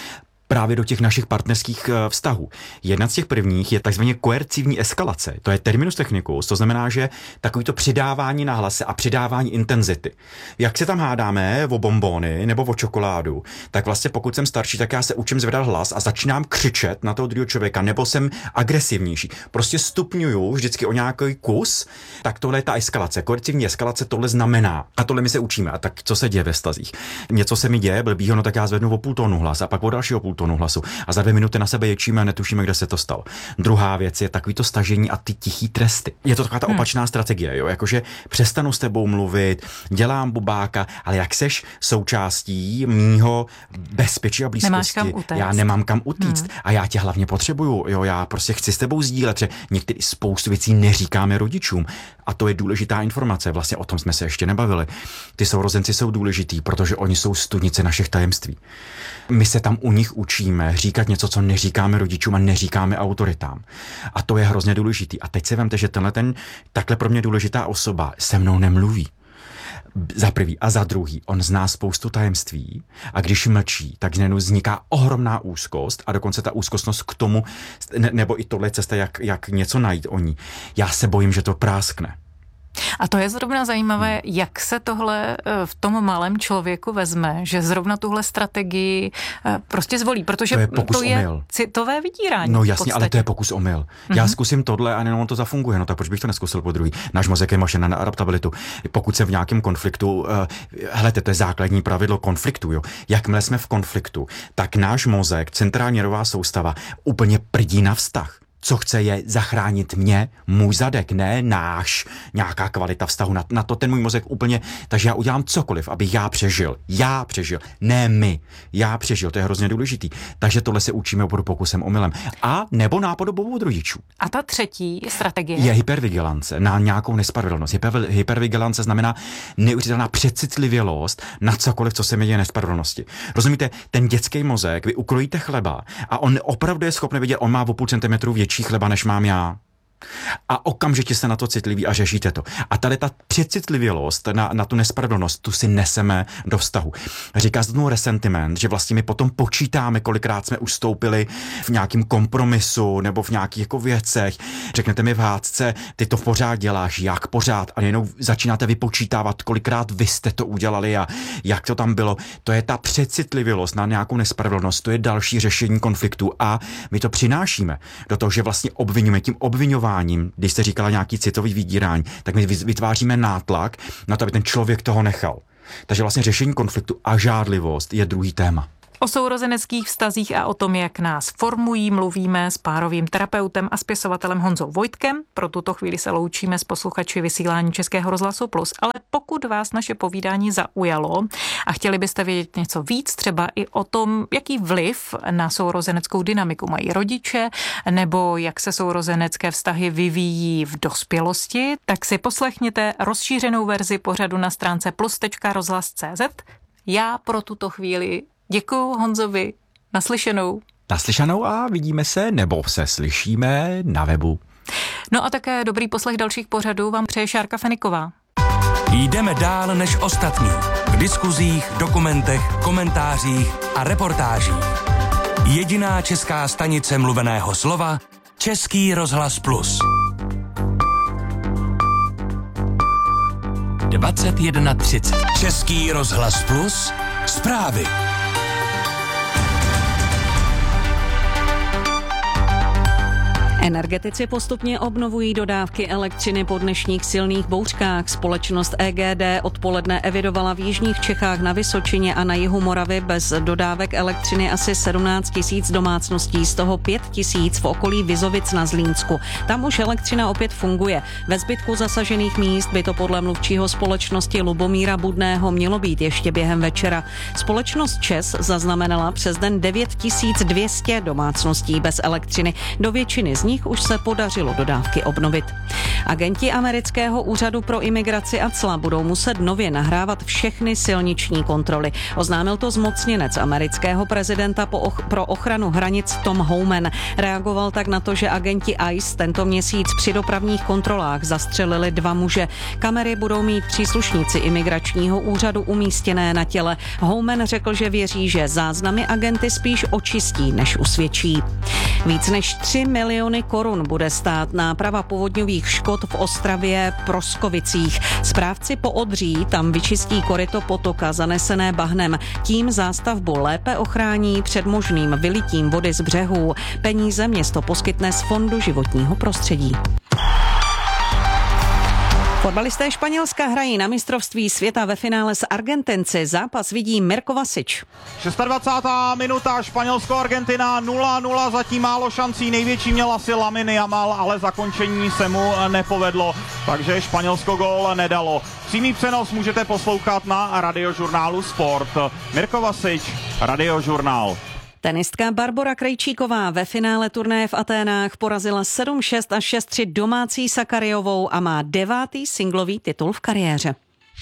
právě do těch našich partnerských vztahů. Jedna z těch prvních je takzvaně koercivní eskalace. To je terminus technicus, to znamená, že takovýto přidávání na hlase a přidávání intenzity. Jak se tam hádáme o bonbony nebo o čokoládu, tak vlastně pokud jsem starší, tak já se učím zvedat hlas a začínám křičet na toho druhého člověka, nebo jsem agresivnější. Prostě stupňuju vždycky o nějaký kus, tak tohle je ta eskalace. Koercivní eskalace tohle znamená. A tohle my se učíme. A tak co se děje ve vztazích? Něco se mi děje, blbýho, no tak já zvednu o půl tónu hlas a pak o dalšího půl tónu hlasu. A za dvě minuty na sebe ječíme a netušíme, kde se to stalo. Druhá věc je takový to stažení a ty tichý tresty. Je to taková ta opačná hmm. strategie, jo? Jakože přestanu s tebou mluvit, dělám bubáka, ale jak seš součástí mýho bezpečí a blízkosti, já nemám kam utíct hmm. a já tě hlavně potřebuju, jo, já prostě chci s tebou sdílet, že některý spoustu věcí neříkáme rodičům a to je důležitá informace, vlastně o tom jsme se ještě nebavili. Ty sourozenci jsou důležitý, protože oni jsou studnice našich tajemství. My se tam u nich učíme říkat něco, co neříkáme rodičům a neříkáme autoritám. A to je hrozně důležitý. A teď si vemte, že tenhle ten takhle pro mě důležitá osoba se mnou nemluví. Za prvý a za druhý, on zná spoustu tajemství a když mlčí, tak najednou vzniká ohromná úzkost a dokonce ta úzkostnost k tomu, ne, nebo i tohle cesta, jak, jak něco najít o ní. Já se bojím, že to práskne. A to je zrovna zajímavé, jak se tohle v tom malém člověku vezme, že zrovna tuhle strategii prostě zvolí, protože to je, pokus to je omyl. citové vydírání. No jasně, ale to je pokus omyl. Mm-hmm. Já zkusím tohle a jenom to zafunguje, no tak proč bych to neskusil po druhý? Náš mozek je mašina na adaptabilitu. Pokud jsem v nějakém konfliktu, uh, helejte, to je základní pravidlo konfliktu, jo. Jakmile jsme v konfliktu, tak náš mozek, centrální nervová soustava, úplně prdí na vztah. Co chce je zachránit mě, můj zadek, ne náš, nějaká kvalita vztahu. Na, na to ten můj mozek úplně, takže já udělám cokoliv, abych já přežil. Já přežil, ne my. Já přežil, to je hrozně důležitý. Takže tohle se učíme opravdu pokusem omylem. A nebo nápodobou od rodičů. A ta třetí strategie? Je hypervigilance na nějakou nespravedlnost. Hyper, hypervigilance znamená neuvěřitelná přecitlivělost na cokoliv, co se mi děje nespravedlnosti. Rozumíte, ten dětský mozek, vy ukrojíte chleba a on opravdu je schopný vidět, on má o půl centimetru větší chleba, než mám já. A okamžitě se na to citliví a řešíte to. A tady ta přecitlivělost na, na tu nespravedlnost, tu si neseme do vztahu. Říká se tomu resentiment, že vlastně my potom počítáme, kolikrát jsme ustoupili v nějakém kompromisu nebo v nějakých jako věcech. Řeknete mi v hádce, ty to pořád děláš, jak pořád, a jenom začínáte vypočítávat, kolikrát vy jste to udělali a jak to tam bylo. To je ta přecitlivělost na nějakou nespravedlnost, to je další řešení konfliktu a my to přinášíme do toho, že vlastně obvinujeme tím obviňováním. Když jste říkala nějaký citový vydírání, tak my vytváříme nátlak na to, aby ten člověk toho nechal. Takže vlastně řešení konfliktu a žádlivost je druhý téma. O sourozeneckých vztazích a o tom, jak nás formují, mluvíme s párovým terapeutem a spisovatelem Honzou Vojtkem. Pro tuto chvíli se loučíme s posluchači vysílání Českého rozhlasu Plus. Ale pokud vás naše povídání zaujalo a chtěli byste vědět něco víc, třeba i o tom, jaký vliv na sourozeneckou dynamiku mají rodiče, nebo jak se sourozenecké vztahy vyvíjí v dospělosti, tak si poslechněte rozšířenou verzi pořadu na stránce plus tečka rozhlas tečka cé zet. Já pro tuto chvíli děkuju Honzovi, naslyšenou. Naslyšenou a vidíme se, nebo se slyšíme na webu. No a také dobrý poslech dalších pořadů vám přeje Šárka Feniková. Jdeme dál než ostatní. V diskuzích, dokumentech, komentářích a reportážích. Jediná česká stanice mluveného slova Český rozhlas Plus. dvacet jedna třicet. Český rozhlas Plus. Zprávy. Energetici postupně obnovují dodávky elektřiny po dnešních silných bouřkách. Společnost E G D odpoledne evidovala v jižních Čechách, na Vysočině a na jihu Moravy bez dodávek elektřiny asi sedmnáct tisíc domácností, z toho pět tisíc v okolí Vizovic na Zlínsku. Tam už elektřina opět funguje. Ve zbytku zasažených míst by to podle mluvčího společnosti Lubomíra Budného mělo být ještě během večera. Společnost ČEZ zaznamenala přes den devět tisíc dvě stě domácností bez elektřiny. Do většiny z nich nich už se podařilo dodávky obnovit. Agenti amerického úřadu pro imigraci a cla budou muset nově nahrávat všechny silniční kontroly. Oznámil to zmocněnec amerického prezidenta po och- pro ochranu hranic Tom Homan. Reagoval tak na to, že agenti I C E tento měsíc při dopravních kontrolách zastřelili dva muže. Kamery budou mít příslušníci imigračního úřadu umístěné na těle. Homan řekl, že věří, že záznamy agenty spíš očistí, než usvědčí. Víc než tři miliony korun bude stát náprava povodňových škod v Ostravě Proskovicích. Správci Poodří tam vyčistí koryto potoka zanesené bahnem. Tím zástavbu lépe ochrání před možným vylitím vody z břehů. Peníze město poskytne z Fondu životního prostředí. Fotbalisté Španělska hrají na mistrovství světa ve finále s Argentinci. Zápas vidí Mirko Vasič. dvacátá šestá minuta, Španělsko-Argentina nula nula, zatím málo šancí, největší měl asi Lamine Yamal, ale zakončení se mu nepovedlo, takže Španělsko gól nedalo. Přímý přenos můžete poslouchat na Radiožurnálu Sport. Mirko Vasič, Radiožurnál. Tenistka Barbora Krejčíková ve finále turnaje v Aténách porazila sedm šest a šest tři domácí Sakariovou a má devátý singlový titul v kariéře.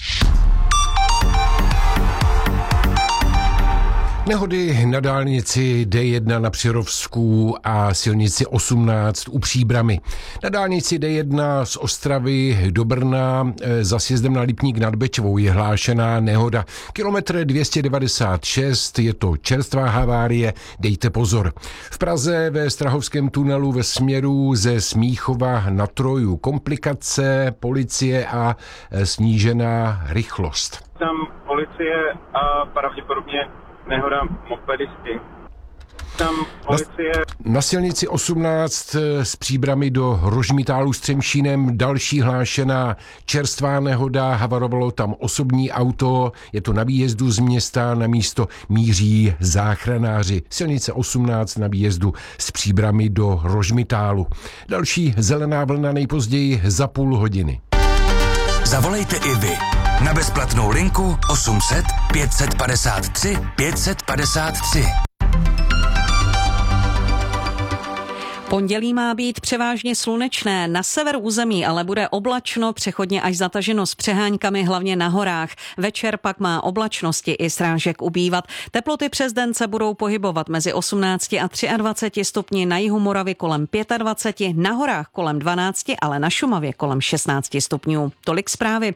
Nehody na dálnici D jedna na Přerovsku a silnici osmnáct u Příbrami. Na dálnici D jedna z Ostravy do Brna za sjezdem na Lipník nad Bečvou je hlášená nehoda. Kilometr dvě stě devadesát šest, je to čerstvá havárie, dejte pozor. V Praze ve Strahovském tunelu ve směru ze Smíchova na Troju komplikace, policie a snížená rychlost. Tam policie a pravděpodobně nehoda mopedisty. Tam policie... Na, na silnici osmnáct s Příbrami do Rožmitálu s Třemšínem další hlášená čerstvá nehoda, havarovalo tam osobní auto, je to na výjezdu z města, na místo míří záchranáři. Silnice osmnáct na výjezdu s Příbrami do Rožmitálu. Další zelená vlna nejpozději za půl hodiny. Zavolejte i vy na bezplatnou linku osm set pět set padesát tři pět set padesát tři. Pondělí má být převážně slunečné, na severu území ale bude oblačno, přechodně až zataženo s přeháňkami hlavně na horách. Večer pak má oblačnosti i srážek ubývat. Teploty přes den se budou pohybovat mezi osmnácti a dvaceti třemi stupni, na jihu Moravy kolem dvaceti pěti, na horách kolem dvanácti, ale na Šumavě kolem šestnácti stupňů. Tolik zprávy.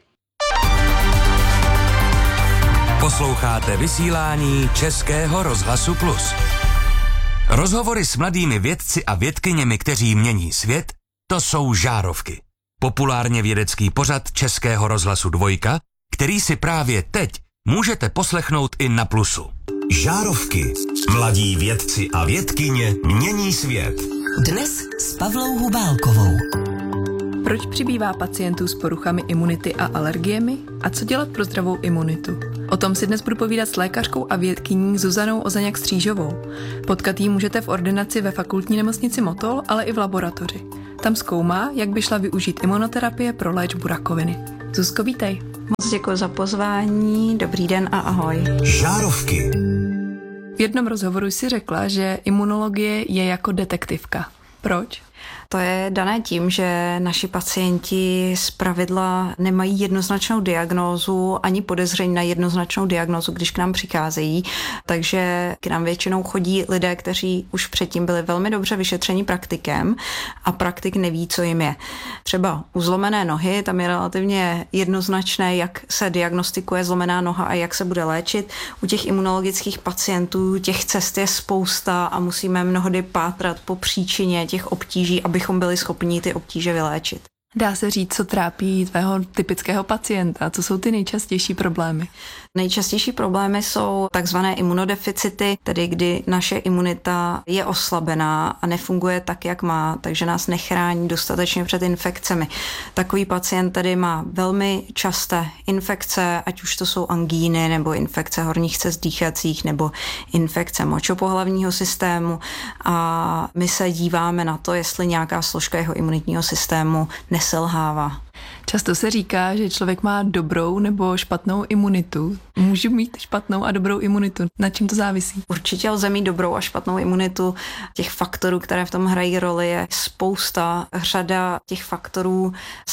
Posloucháte vysílání Českého rozhlasu Plus. Rozhovory s mladými vědci a vědkyněmi, kteří mění svět, to jsou Žárovky. Populárně vědecký pořad Českého rozhlasu Dvojka, který si právě teď můžete poslechnout i na Plusu. Žárovky. Mladí vědci a vědkyně mění svět. Dnes s Pavlou Hubálkovou. Proč přibývá pacientů s poruchami imunity a alergiemi a co dělat pro zdravou imunitu? O tom si dnes budu povídat s lékařkou a vědkyní Zuzanou Ozaňák-Střížovou. Potkat jí můžete v ordinaci ve fakultní nemocnici Motol, ale i v laboratoři. Tam zkoumá, jak by šla využít imunoterapie pro léčbu rakoviny. Zuzko, vítej. Moc děkuji za pozvání, dobrý den a ahoj. Žárovky. V jednom rozhovoru si řekla, že imunologie je jako detektivka. Proč? To je dané tím, že naši pacienti zpravidla nemají jednoznačnou diagnózu ani podezření na jednoznačnou diagnózu, když k nám přicházejí, takže k nám většinou chodí lidé, kteří už předtím byli velmi dobře vyšetřeni praktikem a praktik neví, co jim je. Třeba u zlomené nohy, tam je relativně jednoznačné, jak se diagnostikuje zlomená noha a jak se bude léčit. U těch imunologických pacientů těch cest je spousta a musíme mnohdy pátrat po příčině těch obtíží, abychom byli schopni ty obtíže vyléčit. Dá se říct, co trápí tvého typického pacienta? Co jsou ty nejčastější problémy? Nejčastější problémy jsou takzvané imunodeficity, tedy kdy naše imunita je oslabená a nefunguje tak, jak má, takže nás nechrání dostatečně před infekcemi. Takový pacient tedy má velmi časté infekce, ať už to jsou angíny nebo infekce horních cest dýchacích nebo infekce močopohlavního systému a my se díváme na to, jestli nějaká složka jeho imunitního systému neselhává. Často se říká, že člověk má dobrou nebo špatnou imunitu. Můžu mít špatnou a dobrou imunitu. Na čím to závisí? Určitě lze mít dobrou a špatnou imunitu. Těch faktorů, které v tom hrají roli, je spousta. Řada těch faktorů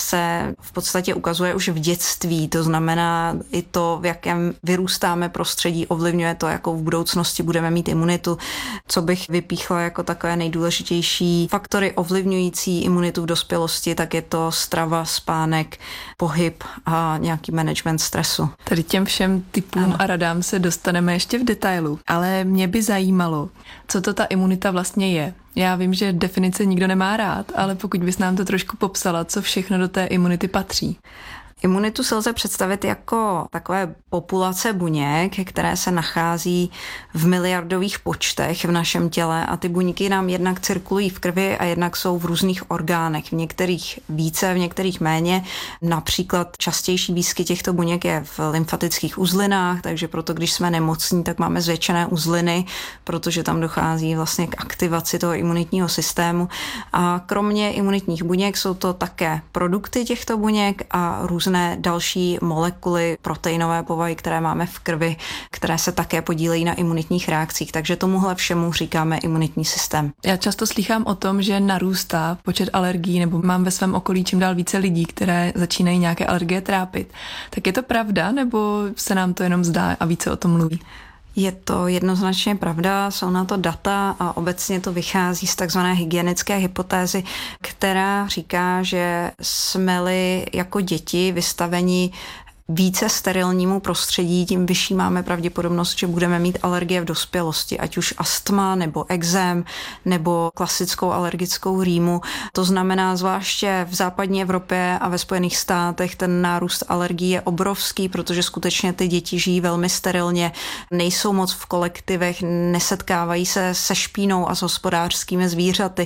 se v podstatě ukazuje už v dětství. To znamená i to, v jakém vyrůstáme prostředí, ovlivňuje to, jakou v budoucnosti budeme mít imunitu. Co bych vypíchla jako takové nejdůležitější faktory ovlivňující imunitu v dospělosti, tak je to strava, spánek, pohyb a nějaký management stresu. Tady těm všem typům ano. a radám se dostaneme ještě v detailu, ale mě by zajímalo, co to ta imunita vlastně je. Já vím, že definice nikdo nemá rád, ale pokud bys nám to trošku popsala, co všechno do té imunity patří. Imunitu se lze představit jako takové populace buněk, které se nachází v miliardových počtech v našem těle a ty buňky nám jednak cirkulují v krvi a jednak jsou v různých orgánech. V některých více, v některých méně. Například častější výskyt těchto buněk je v lymfatických uzlinách, takže proto, když jsme nemocní, tak máme zvětšené uzliny, protože tam dochází vlastně k aktivaci toho imunitního systému. A kromě imunitních buněk jsou to také produkty těchto buněk a různé další molekuly proteinové povahy, které máme v krvi, které se také podílejí na imunitních reakcích. Takže tomuhle všemu říkáme imunitní systém. Já často slýchám o tom, že narůstá počet alergií, nebo mám ve svém okolí čím dál více lidí, které začínají nějaké alergie trápit. Tak je to pravda, nebo se nám to jenom zdá a více o tom mluví? Je to jednoznačně pravda, jsou na to data a obecně to vychází z takzvané hygienické hypotézy, která říká, že jsme-li jako děti vystaveni více sterilnímu prostředí, tím vyšší máme pravděpodobnost, že budeme mít alergie v dospělosti, ať už astma nebo ekzém nebo klasickou alergickou rýmu. To znamená, zvláště v západní Evropě a ve Spojených státech ten nárůst alergií je obrovský, protože skutečně ty děti žijí velmi sterilně, nejsou moc v kolektivech, nesetkávají se se špínou a s hospodářskými zvířaty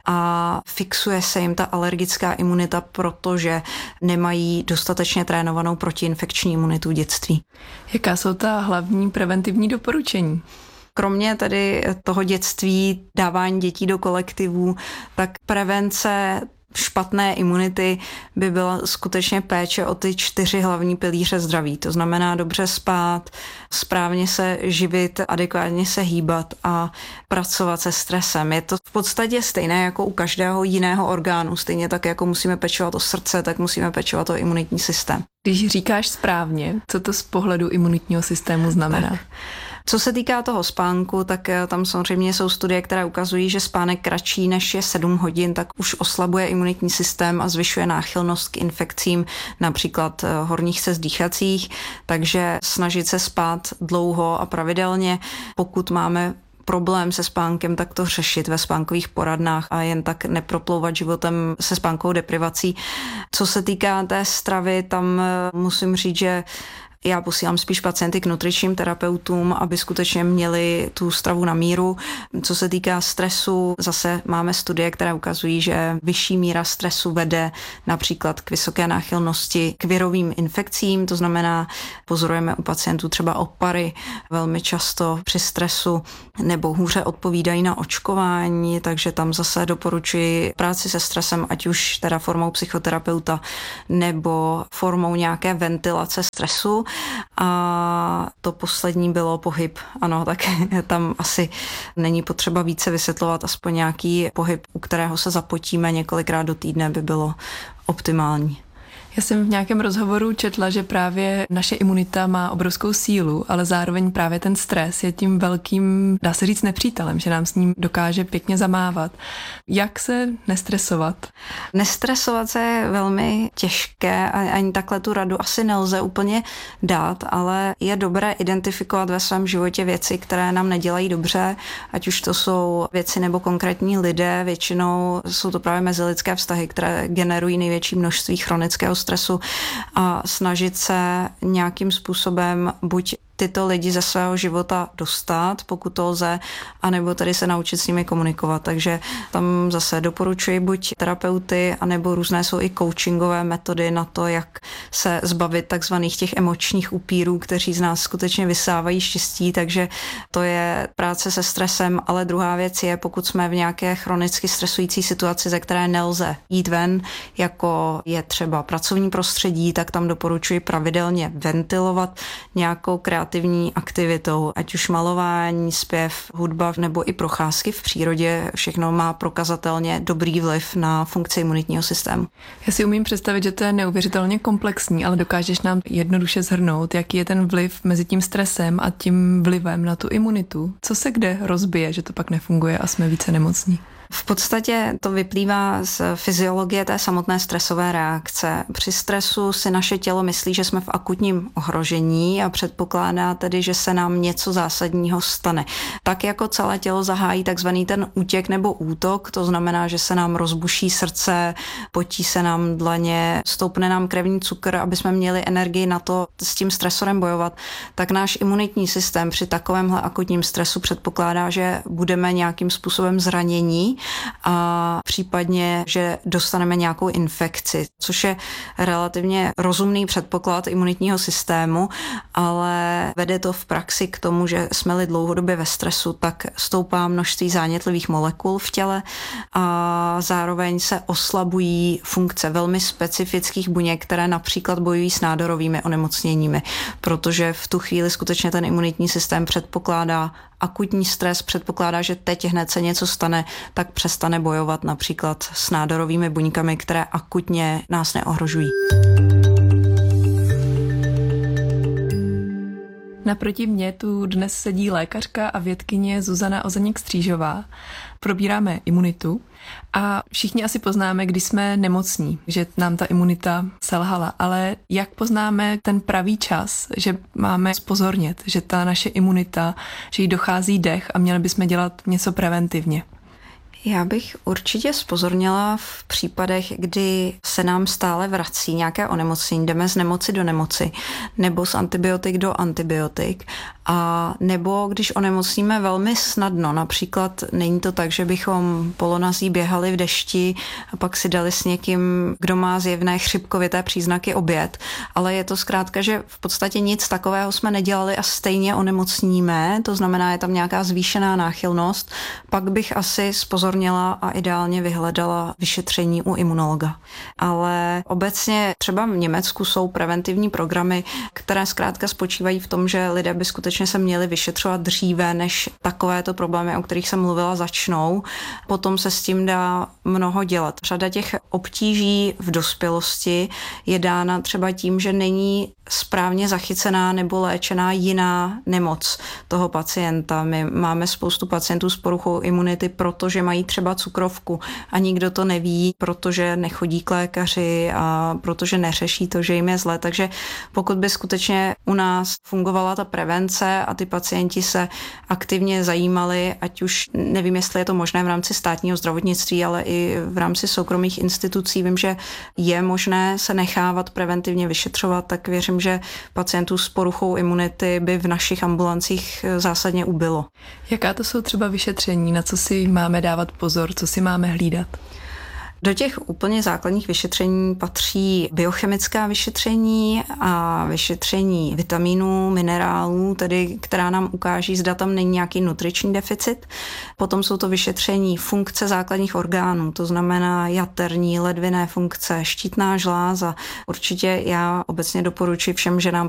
a fixuje se jim ta alergická imunita, protože nemají dostatečně trénovanou proti infekční imunitu v dětství. Jaká jsou ta hlavní preventivní doporučení? Kromě tedy toho dětství, dávání dětí do kolektivů, tak prevence špatné imunity by byla skutečně péče o ty čtyři hlavní pilíře zdraví. To znamená dobře spát, správně se živit, adekvátně se hýbat a pracovat se stresem. Je to v podstatě stejné jako u každého jiného orgánu. Stejně tak, jako musíme pečovat o srdce, tak musíme pečovat o imunitní systém. Když říkáš správně, co to z pohledu imunitního systému znamená? Tak. Co se týká toho spánku, tak tam samozřejmě jsou studie, které ukazují, že spánek kratší než je sedm hodin, tak už oslabuje imunitní systém a zvyšuje náchylnost k infekcím, například horních cest dýchacích, takže snažit se spát dlouho a pravidelně, pokud máme problém se spánkem, tak to řešit ve spánkových poradnách a jen tak neproplouvat životem se spánkovou deprivací. Co se týká té stravy, tam musím říct, že já posílám spíš pacienty k nutričním terapeutům, aby skutečně měli tu stravu na míru. Co se týká stresu, zase máme studie, které ukazují, že vyšší míra stresu vede například k vysoké náchylnosti k virovým infekcím, to znamená, pozorujeme u pacientů třeba opary velmi často při stresu, nebo hůře odpovídají na očkování, takže tam zase doporučuji práci se stresem, ať už teda formou psychoterapeuta nebo formou nějaké ventilace stresu. A to poslední bylo pohyb. Ano, tak tam asi není potřeba více vysvětlovat, aspoň nějaký pohyb, u kterého se zapotíme několikrát do týdne, by bylo optimální. Já jsem v nějakém rozhovoru četla, že právě naše imunita má obrovskou sílu, ale zároveň právě ten stres je tím velkým, dá se říct, nepřítelem, že nám s ním dokáže pěkně zamávat. Jak se nestresovat? Nestresovat se je velmi těžké a ani takhle tu radu asi nelze úplně dát, ale je dobré identifikovat ve svém životě věci, které nám nedělají dobře, ať už to jsou věci nebo konkrétní lidé, většinou jsou to právě mezilidské vztahy, které generují největší množství chronického stresu a snažit se nějakým způsobem buď tyto lidi ze svého života dostat, pokud to lze, anebo tady se naučit s nimi komunikovat. Takže tam zase doporučuji buď terapeuty, anebo různé jsou i coachingové metody na to, jak se zbavit takzvaných těch emočních upírů, kteří z nás skutečně vysávají štěstí, takže to je práce se stresem, ale druhá věc je, pokud jsme v nějaké chronicky stresující situaci, ze které nelze jít ven, jako je třeba pracovní prostředí, tak tam doporučuji pravidelně ventilovat nějakou kreativní aktivitou, ať už malování, zpěv, hudba nebo i procházky v přírodě, všechno má prokazatelně dobrý vliv na funkci imunitního systému. Já si umím představit, že to je neuvěřitelně komplexní, ale dokážeš nám jednoduše shrnout, jaký je ten vliv mezi tím stresem a tím vlivem na tu imunitu? Co se kde rozbije, že to pak nefunguje a jsme více nemocní? V podstatě to vyplývá z fyziologie té samotné stresové reakce. Při stresu si naše tělo myslí, že jsme v akutním ohrožení a předpokládá tedy, že se nám něco zásadního stane. Tak jako celé tělo zahájí takzvaný ten útěk nebo útok, to znamená, že se nám rozbuší srdce, potí se nám dlaně, stoupne nám krevní cukr, aby jsme měli energii na to s tím stresorem bojovat, tak náš imunitní systém při takovémhle akutním stresu předpokládá, že budeme nějakým způsobem zranění a případně, že dostaneme nějakou infekci, což je relativně rozumný předpoklad imunitního systému, ale vede to v praxi k tomu, že jsme-li dlouhodobě ve stresu, tak stoupá množství zánětlivých molekul v těle a zároveň se oslabují funkce velmi specifických buněk, které například bojují s nádorovými onemocněními, protože v tu chvíli skutečně ten imunitní systém předpokládá akutní stres, předpokládá, že teď hned se něco stane, tak přestane bojovat například s nádorovými buňkami, které akutně nás neohrožují. Naproti mně tu dnes sedí lékařka a vědkyně Zuzana Ozeněk-Střížová. Probíráme imunitu a všichni asi poznáme, když jsme nemocní, že nám ta imunita selhala, ale jak poznáme ten pravý čas, že máme zpozornět, že ta naše imunita, že jí dochází dech a měli bychom dělat něco preventivně? Já bych určitě zpozornila v případech, kdy se nám stále vrací nějaké onemocnění, jdeme z nemoci do nemoci, nebo z antibiotik do antibiotik, a nebo když onemocníme velmi snadno, například není to tak, že bychom polonazí běhali v dešti a pak si dali s někým, kdo má zjevné chřipkovité příznaky, oběd, ale je to zkrátka, že v podstatě nic takového jsme nedělali a stejně onemocníme, to znamená, je tam nějaká zvýšená náchylnost, pak bych asi zpozornila a ideálně vyhledala vyšetření u imunologa. Ale obecně třeba v Německu jsou preventivní programy, které zkrátka spočívají v tom, že lidé by skutečně se měli vyšetřovat dříve, než takovéto problémy, o kterých jsem mluvila, začnou. Potom se s tím dá mnoho dělat. Řada těch obtíží v dospělosti je dána třeba tím, že není správně zachycená nebo léčená jiná nemoc toho pacienta. My máme spoustu pacientů s poruchou imunity, protože mají třeba cukrovku a nikdo to neví, protože nechodí k lékaři a protože neřeší to, že jim je zle. Takže pokud by skutečně u nás fungovala ta prevence a ty pacienti se aktivně zajímali, ať už nevím, jestli je to možné v rámci státního zdravotnictví, ale i v rámci soukromých institucí, vím, že je možné se nechávat preventivně vyšetřovat, tak věřím, že pacientů s poruchou imunity by v našich ambulancích zásadně ubylo. Jaká to jsou třeba vyšetření, na co si máme dávat pozor, co si máme hlídat? Do těch úplně základních vyšetření patří biochemická vyšetření a vyšetření vitaminů, minerálů, tedy která nám ukáží, zda tam není nějaký nutriční deficit. Potom jsou to vyšetření funkce základních orgánů, to znamená jaterní, ledvinné funkce, štítná žláza. Určitě já obecně doporučuji všem ženám